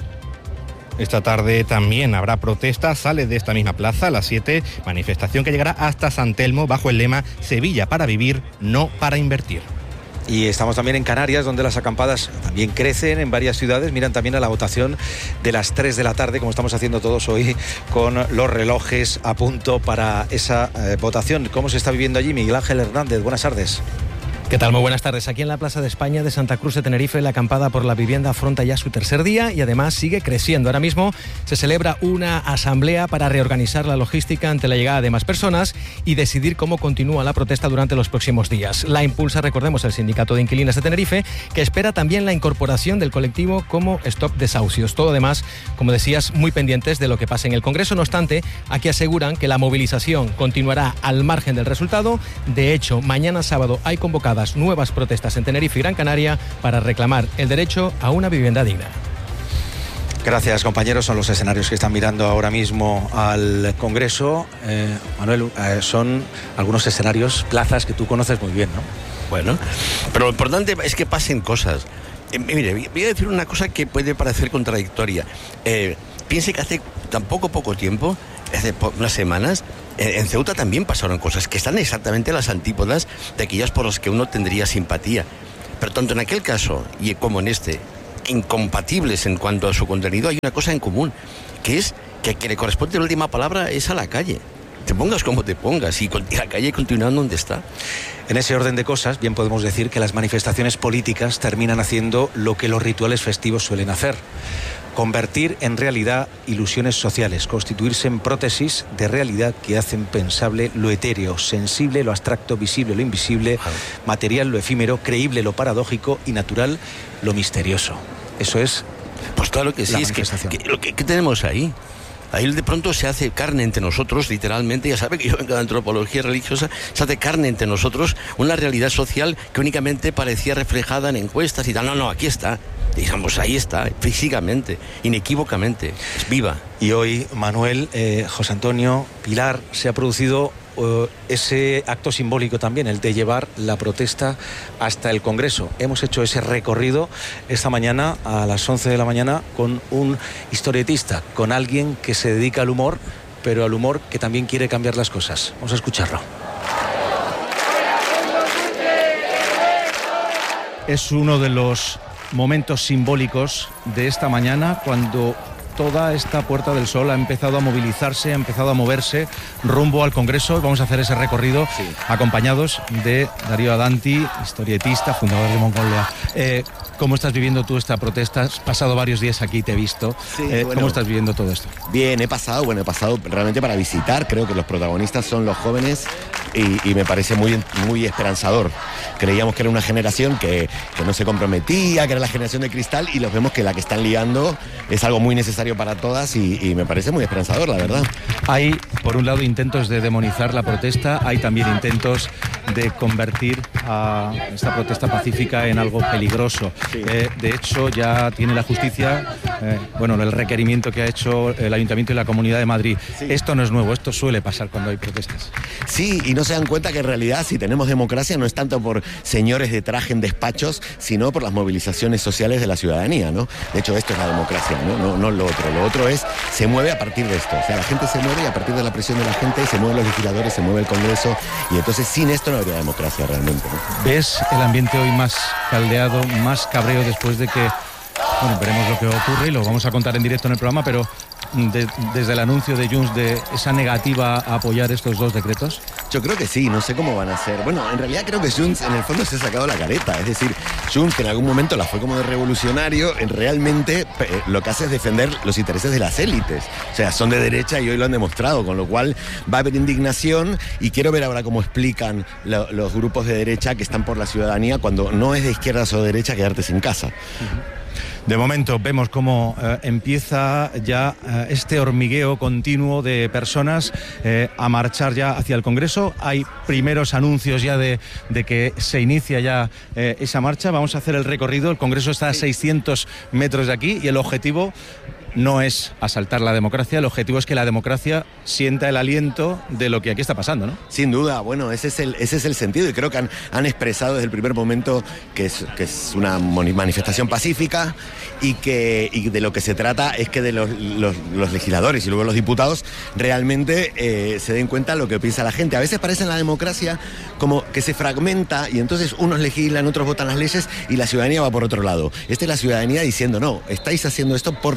Esta tarde también habrá protestas, sale de esta misma plaza a las siete, manifestación que llegará hasta San Telmo bajo el lema Sevilla para vivir, no para invertir. Y estamos también en Canarias, donde las acampadas también crecen en varias ciudades. Miran también a la votación de las tres de la tarde, como estamos haciendo todos hoy, con los relojes a punto para esa eh, votación. ¿Cómo se está viviendo allí? Miguel Ángel Hernández, buenas tardes. ¿Qué tal? Muy buenas tardes. Aquí en la Plaza de España de Santa Cruz de Tenerife, la acampada por la vivienda afronta ya su tercer día y además sigue creciendo. Ahora mismo se celebra una asamblea para reorganizar la logística ante la llegada de más personas y decidir cómo continúa la protesta durante los próximos días. La impulsa, recordemos, el Sindicato de Inquilinos de Tenerife, que espera también la incorporación del colectivo como Stop Desahucios. Todo además, como decías, muy pendientes de lo que pase en el Congreso. No obstante, aquí aseguran que la movilización continuará al margen del resultado. De hecho, mañana sábado hay convocadas nuevas protestas en Tenerife y Gran Canaria para reclamar el derecho a una vivienda digna. Gracias, compañeros. Son los escenarios que están mirando ahora mismo al Congreso. Eh, Manuel, eh, son algunos escenarios, plazas que tú conoces muy bien, ¿no? Bueno, pero lo importante es que pasen cosas. Eh, mire, voy a decir una cosa que puede parecer contradictoria. Eh, piense que hace tan poco, poco tiempo, hace unas semanas, en Ceuta también pasaron cosas que están exactamente a las antípodas de aquellas por las que uno tendría simpatía. Pero tanto en aquel caso y como en este, incompatibles en cuanto a su contenido, hay una cosa en común, que es que a quien le corresponde la última palabra es a la calle. Te pongas como te pongas y la calle continúa donde está. En ese orden de cosas, bien podemos decir que las manifestaciones políticas terminan haciendo lo que los rituales festivos suelen hacer: convertir en realidad ilusiones sociales, constituirse en prótesis de realidad que hacen pensable lo etéreo, sensible lo abstracto, visible lo invisible, material lo efímero, creíble lo paradójico y natural lo misterioso. Eso es. Pues claro que sí, es que, que lo que, que tenemos ahí. Ahí de pronto se hace carne entre nosotros, literalmente. Ya sabe que yo vengo de antropología religiosa. Se hace carne entre nosotros una realidad social que únicamente parecía reflejada en encuestas y tal. No, no, aquí está. Digamos, ahí está, físicamente, inequívocamente, es viva. Y hoy, Manuel, eh, José Antonio, Pilar, se ha producido uh, ese acto simbólico también, el de llevar la protesta hasta el Congreso. Hemos hecho ese recorrido esta mañana a las once de la mañana con un historietista, con alguien que se dedica al humor, pero al humor que también quiere cambiar las cosas. Vamos a escucharlo. Es uno de los momentos simbólicos de esta mañana, cuando toda esta Puerta del Sol ha empezado a movilizarse, ha empezado a moverse rumbo al Congreso. Vamos a hacer ese recorrido sí. acompañados de Darío Adanti, historietista, fundador de Mongolia. Eh, ¿Cómo estás viviendo tú esta protesta? Has pasado varios días aquí, te he visto. Sí, eh, bueno, ¿cómo estás viviendo todo esto? Bien, he pasado, bueno, he pasado realmente para visitar. Creo que los protagonistas son los jóvenes y, y me parece muy, muy esperanzador. Creíamos que era una generación que, que no se comprometía, que era la generación de cristal, y los vemos que la que están liando es algo muy necesario para todas y, y me parece muy esperanzador, la verdad. Hay, por un lado, intentos de demonizar la protesta, hay también intentos de convertir a esta protesta pacífica en algo peligroso. Sí. Eh, de hecho, ya tiene la justicia, eh, bueno, el requerimiento que ha hecho el Ayuntamiento y la Comunidad de Madrid. Sí. Esto no es nuevo, esto suele pasar cuando hay protestas. Sí, y no se dan cuenta que en realidad, si tenemos democracia, no es tanto por señores de traje en despachos, sino por las movilizaciones sociales de la ciudadanía, ¿no? De hecho, esto es la democracia, ¿no? No, no lo otro. Lo otro es, se mueve a partir de esto. O sea, la gente se mueve y a partir de la presión de la gente se mueven los legisladores, se mueve el Congreso, y entonces sin esto no habría democracia realmente, ¿no? ¿Ves el ambiente hoy más caldeado, más cabreo después de que, bueno, veremos lo que ocurre y lo vamos a contar en directo en el programa, pero de, desde el anuncio de Junts de esa negativa a apoyar estos dos decretos? Yo creo que sí, no sé cómo van a ser. Bueno, en realidad creo que Junts en el fondo se ha sacado la careta, es decir, Junts, que en algún momento la fue como de revolucionario, realmente eh, lo que hace es defender los intereses de las élites. O sea, son de derecha y hoy lo han demostrado, con lo cual va a haber indignación, y quiero ver ahora cómo explican lo, los grupos de derecha que están por la ciudadanía cuando no es de izquierdas o derecha quedarte sin casa. Uh-huh. De momento vemos cómo eh, empieza ya eh, este hormigueo continuo de personas eh, a marchar ya hacia el Congreso. Hay primeros anuncios ya de, de que se inicia ya eh, esa marcha. Vamos a hacer el recorrido. El Congreso está a seiscientos metros de aquí y el objetivo no es asaltar la democracia, el objetivo es que la democracia sienta el aliento de lo que aquí está pasando, ¿no? Sin duda, bueno, ese es el, ese es el sentido, y creo que han, han expresado desde el primer momento que es, que es una manifestación pacífica, y que y de lo que se trata es que de los, los, los legisladores y luego los diputados realmente eh, se den cuenta de lo que piensa la gente. A veces parece en la democracia como que se fragmenta y entonces unos legislan, otros votan las leyes y la ciudadanía va por otro lado. Esta es la ciudadanía diciendo, no, estáis haciendo esto por nosotros.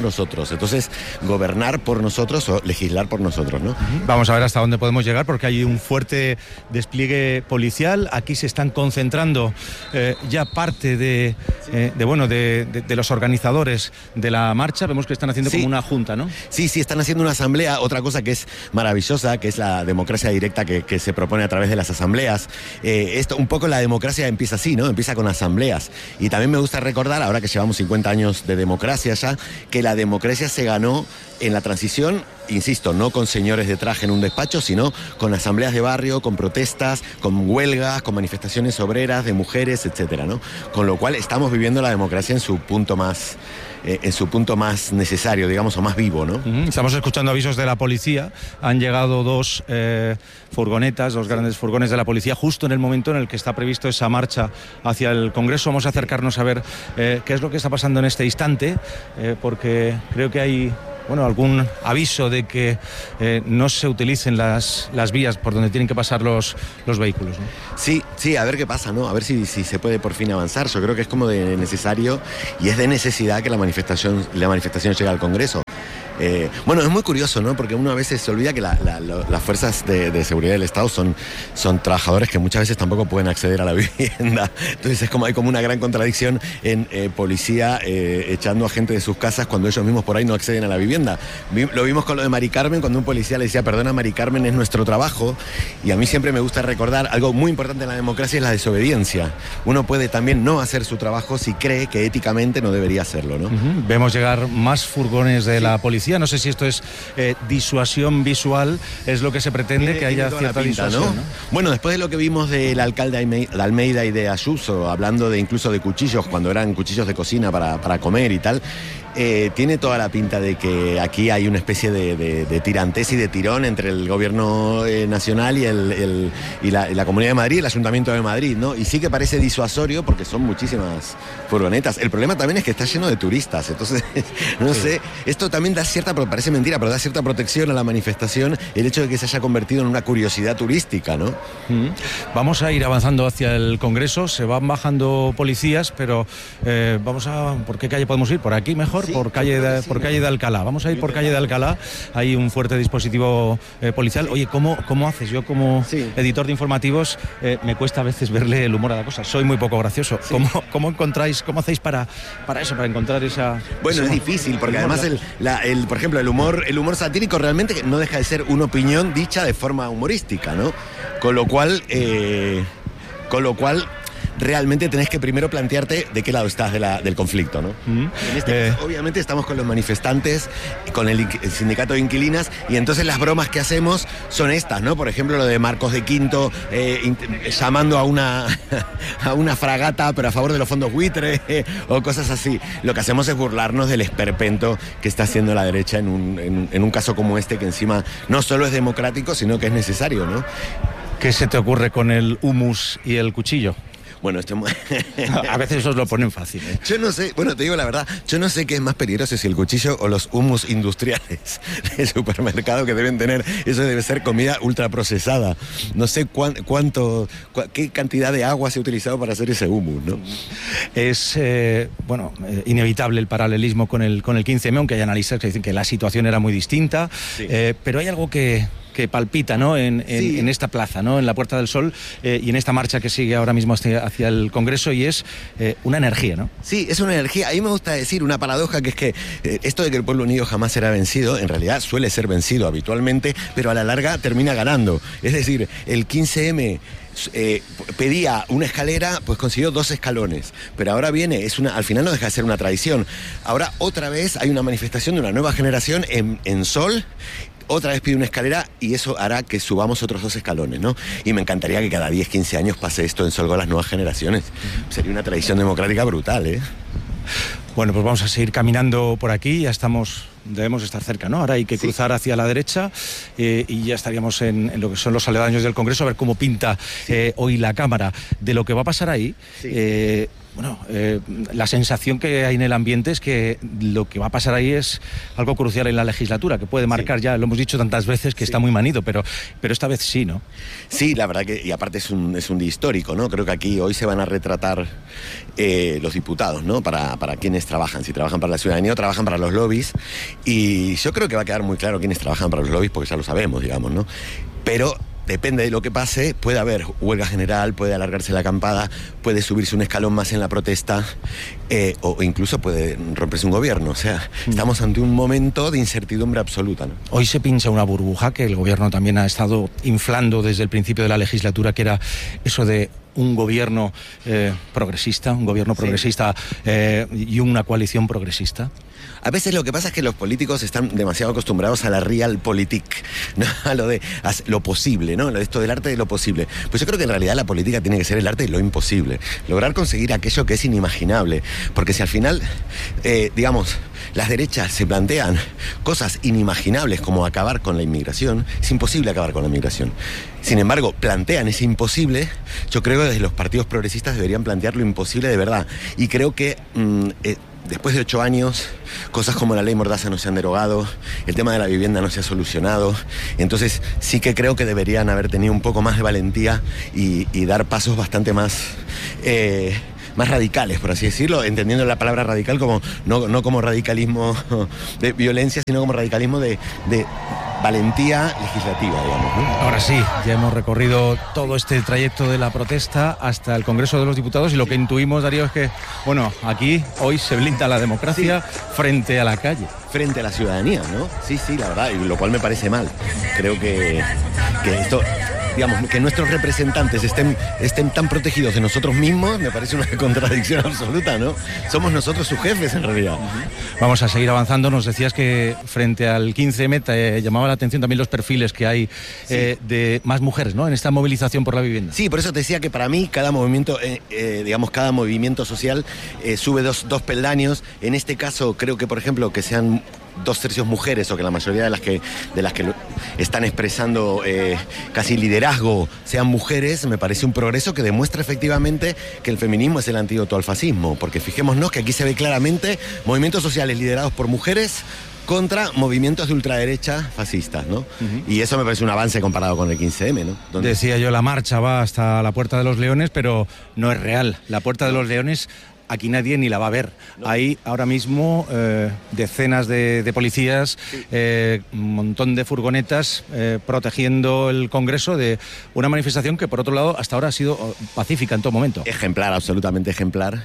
nosotros. Entonces, gobernar por nosotros o legislar por nosotros, ¿no? Vamos a ver hasta dónde podemos llegar, porque hay un fuerte despliegue policial. Aquí se están concentrando eh, ya parte de, eh, de bueno de, de, de los organizadores de la marcha. Vemos que están haciendo sí. como una junta, ¿no? Sí, sí, están haciendo una asamblea. Otra cosa que es maravillosa, que es la democracia directa que, que se propone a través de las asambleas. Eh, esto, un poco la democracia empieza así, ¿no? Empieza con asambleas. Y también me gusta recordar, ahora que llevamos cincuenta años de democracia ya, que la democracia se ganó en la transición, insisto, no con señores de traje en un despacho, sino con asambleas de barrio, con protestas, con huelgas, con manifestaciones obreras de mujeres, etcétera, ¿no? Con lo cual estamos viviendo la democracia en su punto más eh, en su punto más necesario, digamos, o más vivo, ¿no? Uh-huh. Estamos escuchando avisos de la policía. Han llegado dos eh, furgonetas, dos grandes furgones de la policía, justo en el momento en el que está previsto esa marcha hacia el Congreso. Vamos a acercarnos a ver eh, qué es lo que está pasando en este instante, eh, porque creo que hay bueno, algún aviso de que eh, no se utilicen las, las vías por donde tienen que pasar los, los vehículos, ¿no? Sí, sí, a ver qué pasa, ¿no? A ver si, si se puede por fin avanzar. Yo creo que es como de necesario y es de necesidad que la manifestación, la manifestación llegue al Congreso. Eh, bueno, es muy curioso, ¿no? Porque uno a veces se olvida que la, la, la, las fuerzas de, de seguridad del Estado son, son trabajadores que muchas veces tampoco pueden acceder a la vivienda. Entonces es como hay como una gran contradicción en eh, policía eh, echando a gente de sus casas cuando ellos mismos por ahí no acceden a la vivienda. Vi, lo vimos con lo de Mari Carmen, cuando un policía le decía, perdona Mari Carmen, es nuestro trabajo. Y a mí siempre me gusta recordar algo muy importante en la democracia, es la desobediencia. Uno puede también no hacer su trabajo si cree que éticamente no debería hacerlo, ¿no? Uh-huh. Vemos llegar más furgones de sí. la policía. No sé si esto es eh, disuasión visual, es lo que se pretende, eh, que haya cierta pinta, disuasión, ¿no? ¿no? Bueno, después de lo que vimos del alcalde de Almeida y de Ayuso, hablando de incluso de cuchillos, cuando eran cuchillos de cocina para, para comer y tal, eh, tiene toda la pinta de que aquí hay una especie de, de, de tirantez y de tirón entre el gobierno eh, nacional y, el, el, y, la, y la Comunidad de Madrid, el Ayuntamiento de Madrid, ¿no? Y sí que parece disuasorio porque son muchísimas furgonetas. El problema también es que está lleno de turistas, entonces, no sí. sé, esto también da cierta, parece mentira, pero da cierta protección a la manifestación el hecho de que se haya convertido en una curiosidad turística, ¿no? Mm. Vamos a ir avanzando hacia el Congreso, se van bajando policías, pero eh, vamos a... ¿Por qué calle podemos ir? ¿Por aquí mejor? Sí, por calle de, sí, por calle de Alcalá. Vamos a ir por calle de Alcalá, hay un fuerte dispositivo eh, policial. Oye, ¿cómo, ¿cómo haces? Yo como sí. editor de informativos eh, me cuesta a veces verle el humor a la cosa, soy muy poco gracioso. Sí. ¿Cómo, ¿Cómo encontráis, cómo hacéis para, para eso, para encontrar esa... Bueno, esa, es difícil, porque además, el, la, el, por ejemplo, el humor, el humor satírico realmente no deja de ser una opinión dicha de forma humorística, ¿no? Con lo cual, eh, con lo cual... realmente tenés que primero plantearte de qué lado estás de la, del conflicto, ¿no? Mm. En este eh. caso, obviamente estamos con los manifestantes, con el, el sindicato de inquilinas, y entonces las bromas que hacemos son estas, ¿no? Por ejemplo, lo de Marcos de Quinto eh, in, llamando a una, a una fragata, pero a favor de los fondos buitre, eh, o cosas así. Lo que hacemos es burlarnos del esperpento que está haciendo la derecha en un, en, en un caso como este, que encima no solo es democrático, sino que es necesario, ¿no? ¿Qué se te ocurre con el humus y el cuchillo? Bueno, esto... a veces os lo ponen fácil, ¿eh? Yo no sé, bueno, te digo la verdad, yo no sé qué es más peligroso, si el cuchillo o los humus industriales del supermercado que deben tener. Eso debe ser comida ultraprocesada. No sé cuán, cuánto, cu qué cantidad de agua se ha utilizado para hacer ese humus, ¿no? Es, eh, bueno, eh, inevitable el paralelismo con el, con el quince eme, aunque hay analistas que dicen que la situación era muy distinta, sí. eh, pero hay algo que... que palpita, ¿no? En, en, sí. en esta plaza, ¿no? En la Puerta del Sol eh, y en esta marcha que sigue ahora mismo hacia, hacia el Congreso, y es eh, una energía, ¿no? Sí, es una energía. A mí me gusta decir una paradoja, que es que eh, esto de que el pueblo unido jamás será vencido, en realidad suele ser vencido habitualmente, pero a la larga termina ganando. Es decir, el quince eme... Eh, pedía una escalera, pues consiguió dos escalones, pero ahora viene, es una, al final no deja de ser una tradición. Ahora otra vez hay una manifestación de una nueva generación en, en Sol. Otra vez pide una escalera y eso hará que subamos otros dos escalones, ¿no? Y me encantaría que cada diez, quince años pase esto en Sol con las nuevas generaciones. Uh-huh. Sería una tradición democrática brutal, ¿eh? Bueno, pues vamos a seguir caminando por aquí, ya estamos, debemos estar cerca, ¿no? Ahora hay que sí. cruzar hacia la derecha eh, y ya estaríamos en, en lo que son los aledaños del Congreso, a ver cómo pinta sí. eh, hoy la Cámara. De lo que va a pasar ahí, sí. eh, bueno, eh, la sensación que hay en el ambiente es que lo que va a pasar ahí es algo crucial en la legislatura, que puede marcar, sí. ya lo hemos dicho tantas veces, que sí. está muy manido, pero, pero esta vez sí, ¿no? Sí, la verdad que, y aparte es un, es un día histórico, ¿no? Creo que aquí hoy se van a retratar eh, los diputados, ¿no? Para, para quienes trabajan, si trabajan para la ciudadanía o trabajan para los lobbies, y yo creo que va a quedar muy claro quiénes trabajan para los lobbies, porque ya lo sabemos, digamos, ¿no? Pero depende de lo que pase, puede haber huelga general, puede alargarse la acampada, puede subirse un escalón más en la protesta, eh, o incluso puede romperse un gobierno. O sea, mm. estamos ante un momento de incertidumbre absoluta, ¿no? Hoy se pincha una burbuja que el gobierno también ha estado inflando desde el principio de la legislatura, que era eso de un gobierno eh, progresista, un gobierno progresista sí. eh, y una coalición progresista. A veces lo que pasa es que los políticos están demasiado acostumbrados a la realpolitik, ¿no? A lo de a lo posible, ¿no? Esto del arte de lo posible. Pues yo creo que en realidad la política tiene que ser el arte de lo imposible. Lograr conseguir aquello que es inimaginable. Porque si al final, eh, digamos, las derechas se plantean cosas inimaginables como acabar con la inmigración, es imposible acabar con la inmigración. Sin embargo, plantean ese imposible. Yo creo que desde los partidos progresistas deberían plantear lo imposible de verdad. Y creo que mmm, eh, después de ocho años, cosas como la ley Mordaza no se han derogado, el tema de la vivienda no se ha solucionado. Entonces sí que creo que deberían haber tenido un poco más de valentía y, y dar pasos bastante más... Eh, más radicales, por así decirlo, entendiendo la palabra radical como no, no como radicalismo de violencia, sino como radicalismo de, de valentía legislativa, digamos, ¿no? Ahora sí, ya hemos recorrido todo este trayecto de la protesta hasta el Congreso de los Diputados y lo que intuimos, Darío, es que, bueno, aquí hoy se blinda la democracia sí. frente a la calle. Frente a la ciudadanía, ¿no? Sí, sí, la verdad, y lo cual me parece mal. Creo que, que esto... digamos, que nuestros representantes estén, estén tan protegidos de nosotros mismos, me parece una contradicción absoluta, ¿no? Somos nosotros sus jefes, en realidad. Uh-huh. Vamos a seguir avanzando. Nos decías que frente al quince eme te eh, llamaba la atención también los perfiles que hay sí. eh, de más mujeres, ¿no? En esta movilización por la vivienda. Sí, por eso te decía que para mí cada movimiento, eh, eh, digamos, cada movimiento social eh, sube dos, dos peldaños. En este caso, creo que, por ejemplo, que sean dos tercios mujeres o que la mayoría de las que de las que están expresando eh, casi liderazgo sean mujeres, me parece un progreso que demuestra efectivamente que el feminismo es el antídoto al fascismo, porque fijémonos que aquí se ve claramente movimientos sociales liderados por mujeres contra movimientos de ultraderecha fascistas, ¿no? Uh-huh. Y eso me parece un avance comparado con el quince eme, ¿no? Donde... Decía yo, la marcha va hasta la Puerta de los Leones, pero no es real. La Puerta de los Leones aquí nadie ni la va a ver. No. Hay ahora mismo eh, decenas de, de policías, sí. eh, un montón de furgonetas eh, protegiendo el Congreso de una manifestación que, por otro lado, hasta ahora ha sido pacífica en todo momento. Ejemplar, absolutamente ejemplar.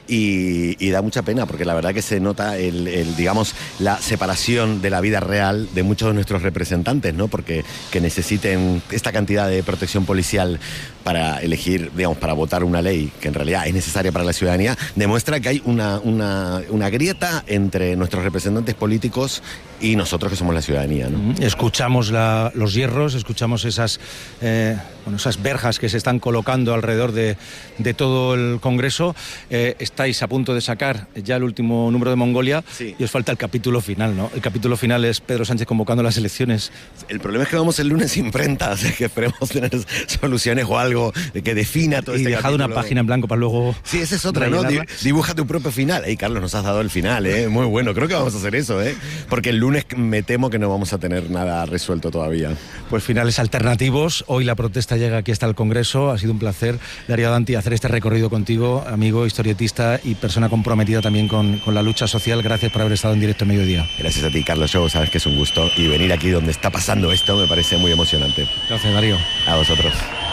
Y, y da mucha pena porque la verdad que se nota el, el, digamos, la separación de la vida real de muchos de nuestros representantes, ¿no? Porque que necesiten esta cantidad de protección policial para elegir, digamos, para votar una ley que en realidad es necesaria para la ciudadanía, demuestra que hay una, una, una grieta entre nuestros representantes políticos y nosotros que somos la ciudadanía, ¿no? Escuchamos la, los hierros, escuchamos esas, eh, bueno, esas verjas que se están colocando alrededor de, de todo el Congreso. Eh, estáis a punto de sacar ya el último número de Mongolia sí. y os falta el capítulo final, ¿no? El capítulo final es Pedro Sánchez convocando las elecciones. El problema es que vamos el lunes sin prenta, o sea que esperemos tener soluciones o algo que defina todo y este dejado capítulo. Una página en blanco para luego... Sí, esa es otra, ¿no? Dibuja tu propio final. Ey, Carlos, nos has dado el final, ¿eh? Muy bueno. Creo que vamos a hacer eso, ¿eh? Porque el lunes me temo que no vamos a tener nada resuelto todavía. Pues finales alternativos. Hoy la protesta llega aquí hasta el Congreso. Ha sido un placer, Darío Danti, hacer este recorrido contigo, amigo, historietista y persona comprometida también con, con la lucha social. Gracias por haber estado en directo en Mediodía. Gracias a ti, Carlos. Yo sabes que es un gusto. Y venir aquí donde está pasando esto me parece muy emocionante. Gracias, Darío. A vosotros.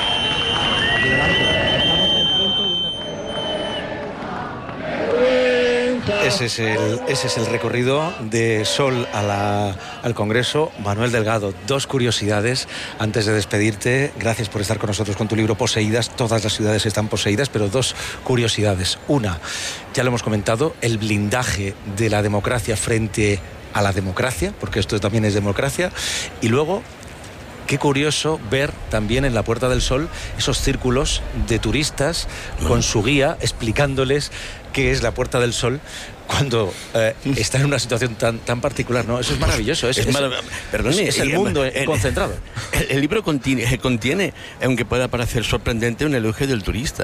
Ese es el, ese es el recorrido de Sol a la, al Congreso. Manuel Delgado, dos curiosidades antes de despedirte. Gracias por estar con nosotros con tu libro Poseídas. Todas las ciudades están poseídas, pero dos curiosidades. Una, ya lo hemos comentado, el blindaje de la democracia frente a la democracia, porque esto también es democracia. Y luego, qué curioso ver también en la Puerta del Sol esos círculos de turistas con su guía explicándoles qué es la Puerta del Sol cuando eh, está en una situación tan, tan particular, ¿no? Eso es maravilloso. Es, es, es, marav- Perdone, es, es el mundo el, concentrado. El, el libro contiene, contiene, aunque pueda parecer sorprendente, un elogio del turista.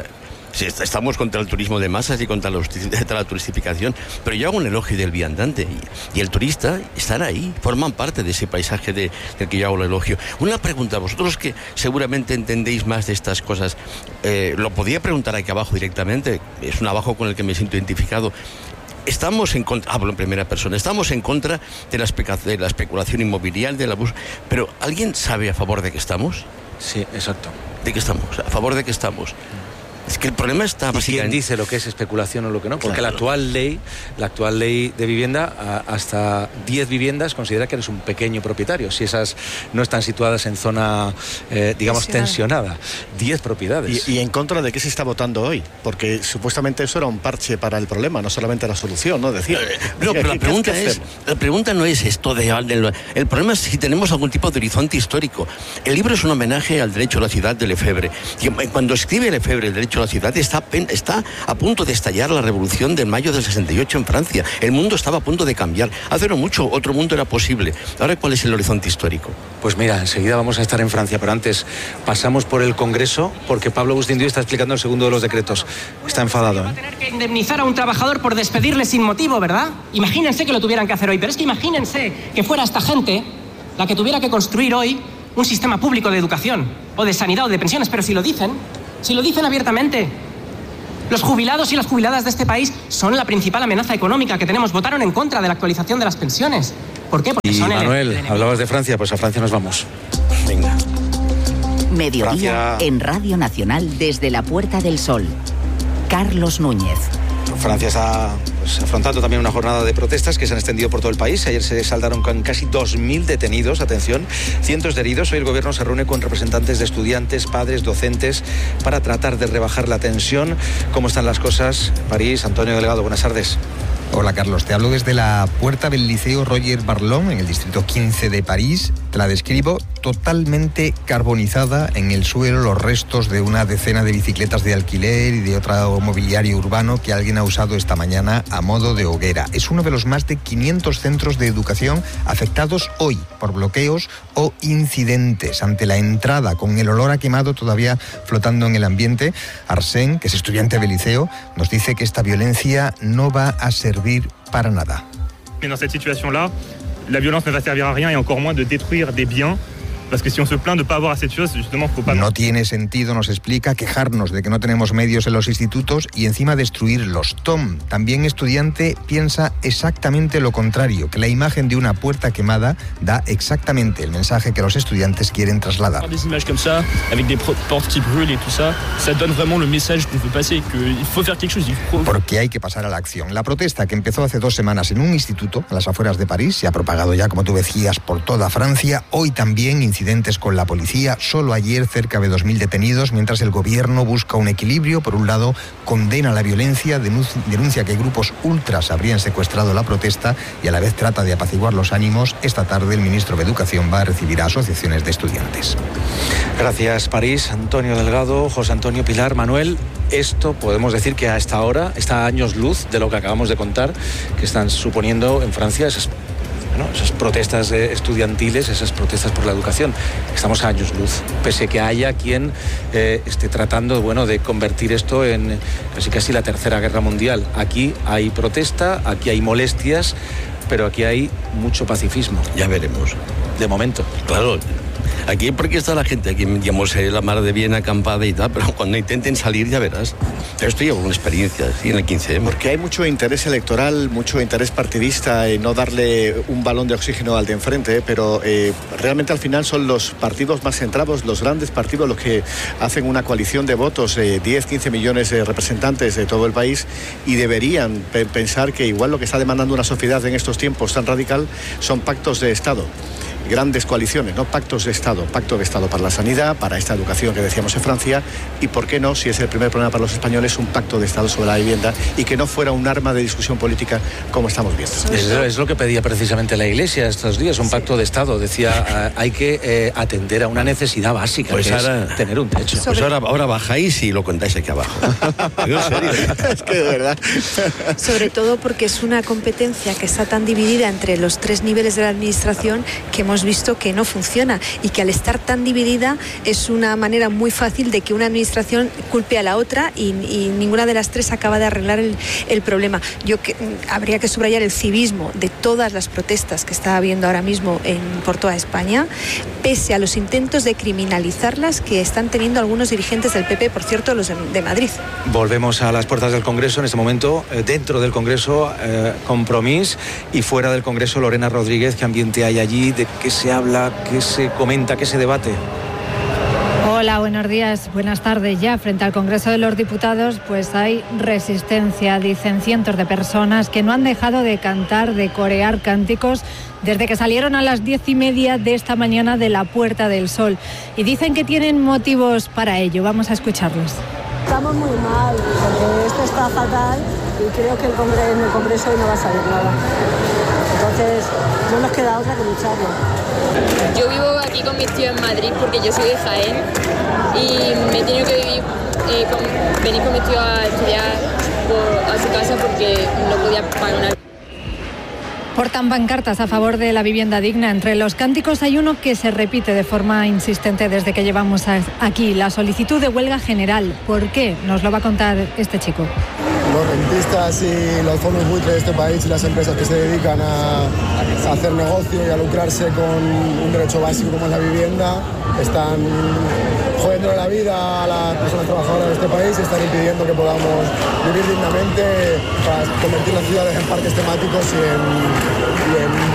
Sí, estamos contra el turismo de masas y contra la turistificación, pero yo hago un elogio del viandante y, y el turista están ahí, forman parte de ese paisaje de, del que yo hago el elogio. Una pregunta, vosotros que seguramente entendéis más de estas cosas, eh, lo podía preguntar aquí abajo directamente, es un abajo con el que me siento identificado. Estamos en contra, hablo en primera persona, estamos en contra de la, especa, de la especulación inmobiliaria, del abuso, pero ¿alguien sabe a favor de qué estamos? Sí, exacto. ¿De qué estamos? ¿A favor de qué estamos? Es que el problema está básicamente... ¿Quién dice lo que es especulación o lo que no? Porque Claro. la actual ley, la actual ley de vivienda, a- hasta diez viviendas considera que eres un pequeño propietario, si esas no están situadas en zona, eh, digamos, tensionada. diez propiedades. ¿Y, y en contra de qué se está votando hoy? Porque supuestamente eso era un parche para el problema, no solamente la solución, ¿no? Decía. No, pero la ¿qué- pregunta qué es, hacemos? la pregunta no es esto de... El, el problema es si tenemos algún tipo de horizonte histórico. El libro es un homenaje al derecho a la ciudad de Lefebvre. Y cuando escribe Lefebvre el derecho a la ciudad, está, está a punto de estallar la revolución del mayo del sesenta y ocho en Francia. El mundo estaba a punto de cambiar. Hace no mucho, otro mundo era posible. Ahora, ¿cuál es el horizonte histórico? Pues mira, enseguida vamos a estar en Francia, pero antes pasamos por el Congreso, porque Pablo Agustín Díaz está explicando el segundo de los decretos. Está enfadado, ¿eh? Que indemnizar a un trabajador por despedirle sin motivo, ¿verdad? Imagínense que lo tuvieran que hacer hoy, pero es que imagínense que fuera esta gente la que tuviera que construir hoy un sistema público de educación, o de sanidad, o de pensiones, pero si lo dicen, si lo dicen abiertamente. Los jubilados y las jubiladas de este país son la principal amenaza económica que tenemos. Votaron en contra de la actualización de las pensiones. ¿Por qué? Porque Y son el- Manuel, el enemigo. hablabas de Francia, pues a Francia nos vamos. Venga. Mediodía Francia. en Radio Nacional desde la Puerta del Sol. Carlos Núñez. Francia está pues, afrontando también una jornada de protestas que se han extendido por todo el país. Ayer se saldaron con casi dos mil detenidos, atención, cientos de heridos. Hoy el gobierno se reúne con representantes de estudiantes, padres, docentes, para tratar de rebajar la tensión. ¿Cómo están las cosas? París, Antonio Delgado, buenas tardes. Hola Carlos, te hablo desde la puerta del Liceo Roger Barlon, en el distrito quince de París. Te la describo totalmente carbonizada, en el suelo los restos de una decena de bicicletas de alquiler y de otro mobiliario urbano que alguien ha usado esta mañana a modo de hoguera. Es uno de los más de quinientos centros de educación afectados hoy por bloqueos o incidentes. Ante la entrada, con el olor a quemado todavía flotando en el ambiente, Arsène, que es estudiante del liceo, nos dice que esta violencia no va a servir para nada. Mais dans cette situation-là, la violence ne va servir à rien et encore moins de détruire des biens. Parce que si on se plaint de ne pas avoir assez de choses, justement, faut pas... No tiene sentido, nos explica, quejarnos de que no tenemos medios en los institutos y encima destruirlos. Tom, también estudiante, piensa exactamente lo contrario, que la imagen de una puerta quemada da exactamente el mensaje que los estudiantes quieren trasladar. Des images comme ça, avec des portes qui brûlent et tout ça, ça donne vraiment le message qu'on veut passer, qu'il faut faire quelque chose. Il faut... Porque hay que pasar a la acción. La protesta, que empezó hace dos semanas en un instituto a las afueras de París, se ha propagado ya, como tú decías, por toda Francia. Hoy también incidentes con la policía. Solo ayer cerca de dos mil detenidos, mientras el gobierno busca un equilibrio. Por un lado, condena la violencia, denuncia que grupos ultras habrían secuestrado la protesta y a la vez trata de apaciguar los ánimos. Esta tarde el ministro de Educación va a recibir a asociaciones de estudiantes. Gracias, París. Antonio Delgado, José Antonio, Pilar, Manuel. Esto podemos decir que a esta hora está a años luz de lo que acabamos de contar, que están suponiendo en Francia esas, bueno, esas protestas eh, estudiantiles, esas protestas por la educación. Estamos a años luz, pese que haya quien eh, esté tratando, bueno, de convertir esto en casi casi la tercera guerra mundial. Aquí hay protesta, aquí hay molestias, pero aquí hay mucho pacifismo. Ya veremos. De momento. Claro. Aquí porque está la gente, aquí digamos eh, la mar de bien acampada y tal, pero cuando intenten salir ya verás. Esto llevo una experiencia, sí, en el quince eme. Porque hay mucho interés electoral, mucho interés partidista en no darle un balón de oxígeno al de enfrente, pero eh, realmente al final son los partidos más centrados, los grandes partidos los que hacen una coalición de votos, eh, diez, quince millones de representantes de todo el país, y deberían pe- pensar que igual lo que está demandando una sociedad en estos tiempos tan radical son pactos de Estado. Grandes coaliciones, ¿no? Pactos de Estado, pacto de Estado para la sanidad, para esta educación que decíamos en Francia, y por qué no, si es el primer problema para los españoles, un pacto de Estado sobre la vivienda y que no fuera un arma de discusión política como estamos viendo. Es, es lo que pedía precisamente la Iglesia estos días, un pacto de Estado. Decía, hay que eh, atender a una necesidad básica, Pues que ahora, es tener un techo. Pues ahora, ahora bajáis y lo contáis aquí abajo. Digo, en serio. Es que de verdad. Sobre todo porque es una competencia que está tan dividida entre los tres niveles de la administración que hemos hemos visto que no funciona y que al estar tan dividida es una manera muy fácil de que una administración culpe a la otra y, y ninguna de las tres acaba de arreglar el, el problema. Yo que, habría que subrayar el civismo de todas las protestas que está habiendo ahora mismo en, por toda España, pese a los intentos de criminalizarlas que están teniendo algunos dirigentes del P P, por cierto, los de, de Madrid. Volvemos a las puertas del Congreso en este momento. Eh, dentro del Congreso, eh, Compromís, y fuera del Congreso, Lorena Rodríguez. ¿Qué ambiente hay allí? ¿De qué se habla? ¿Qué se comenta? ¿Qué se debate? Hola, buenos días, buenas tardes. Ya frente al Congreso de los Diputados pues hay resistencia, dicen cientos de personas que no han dejado de cantar, de corear cánticos desde que salieron a las diez y media de esta mañana de la Puerta del Sol, y dicen que tienen motivos para ello. Vamos a escucharlos. Estamos muy mal, porque esto está fatal y creo que el Congreso, en el Congreso hoy no va a salir nada. Entonces, no nos queda otra que lucharlo. Yo vivo aquí con mis tíos en Madrid porque yo soy de Jaén y me he tenido que vivir, eh, con, venir con mis tíos a estudiar por, a su casa porque no podía pagar una... Portan pancartas a favor de la vivienda digna. Entre los cánticos hay uno que se repite de forma insistente desde que llevamos aquí, la solicitud de huelga general. ¿Por qué? Nos lo va a contar este chico. Los rentistas y los fondos buitres de este país y las empresas que se dedican a, a hacer negocio y a lucrarse con un derecho básico como es la vivienda están jodiendo la vida a las personas trabajadoras de este país y están impidiendo que podamos vivir dignamente para convertir las ciudades en parques temáticos y en, y en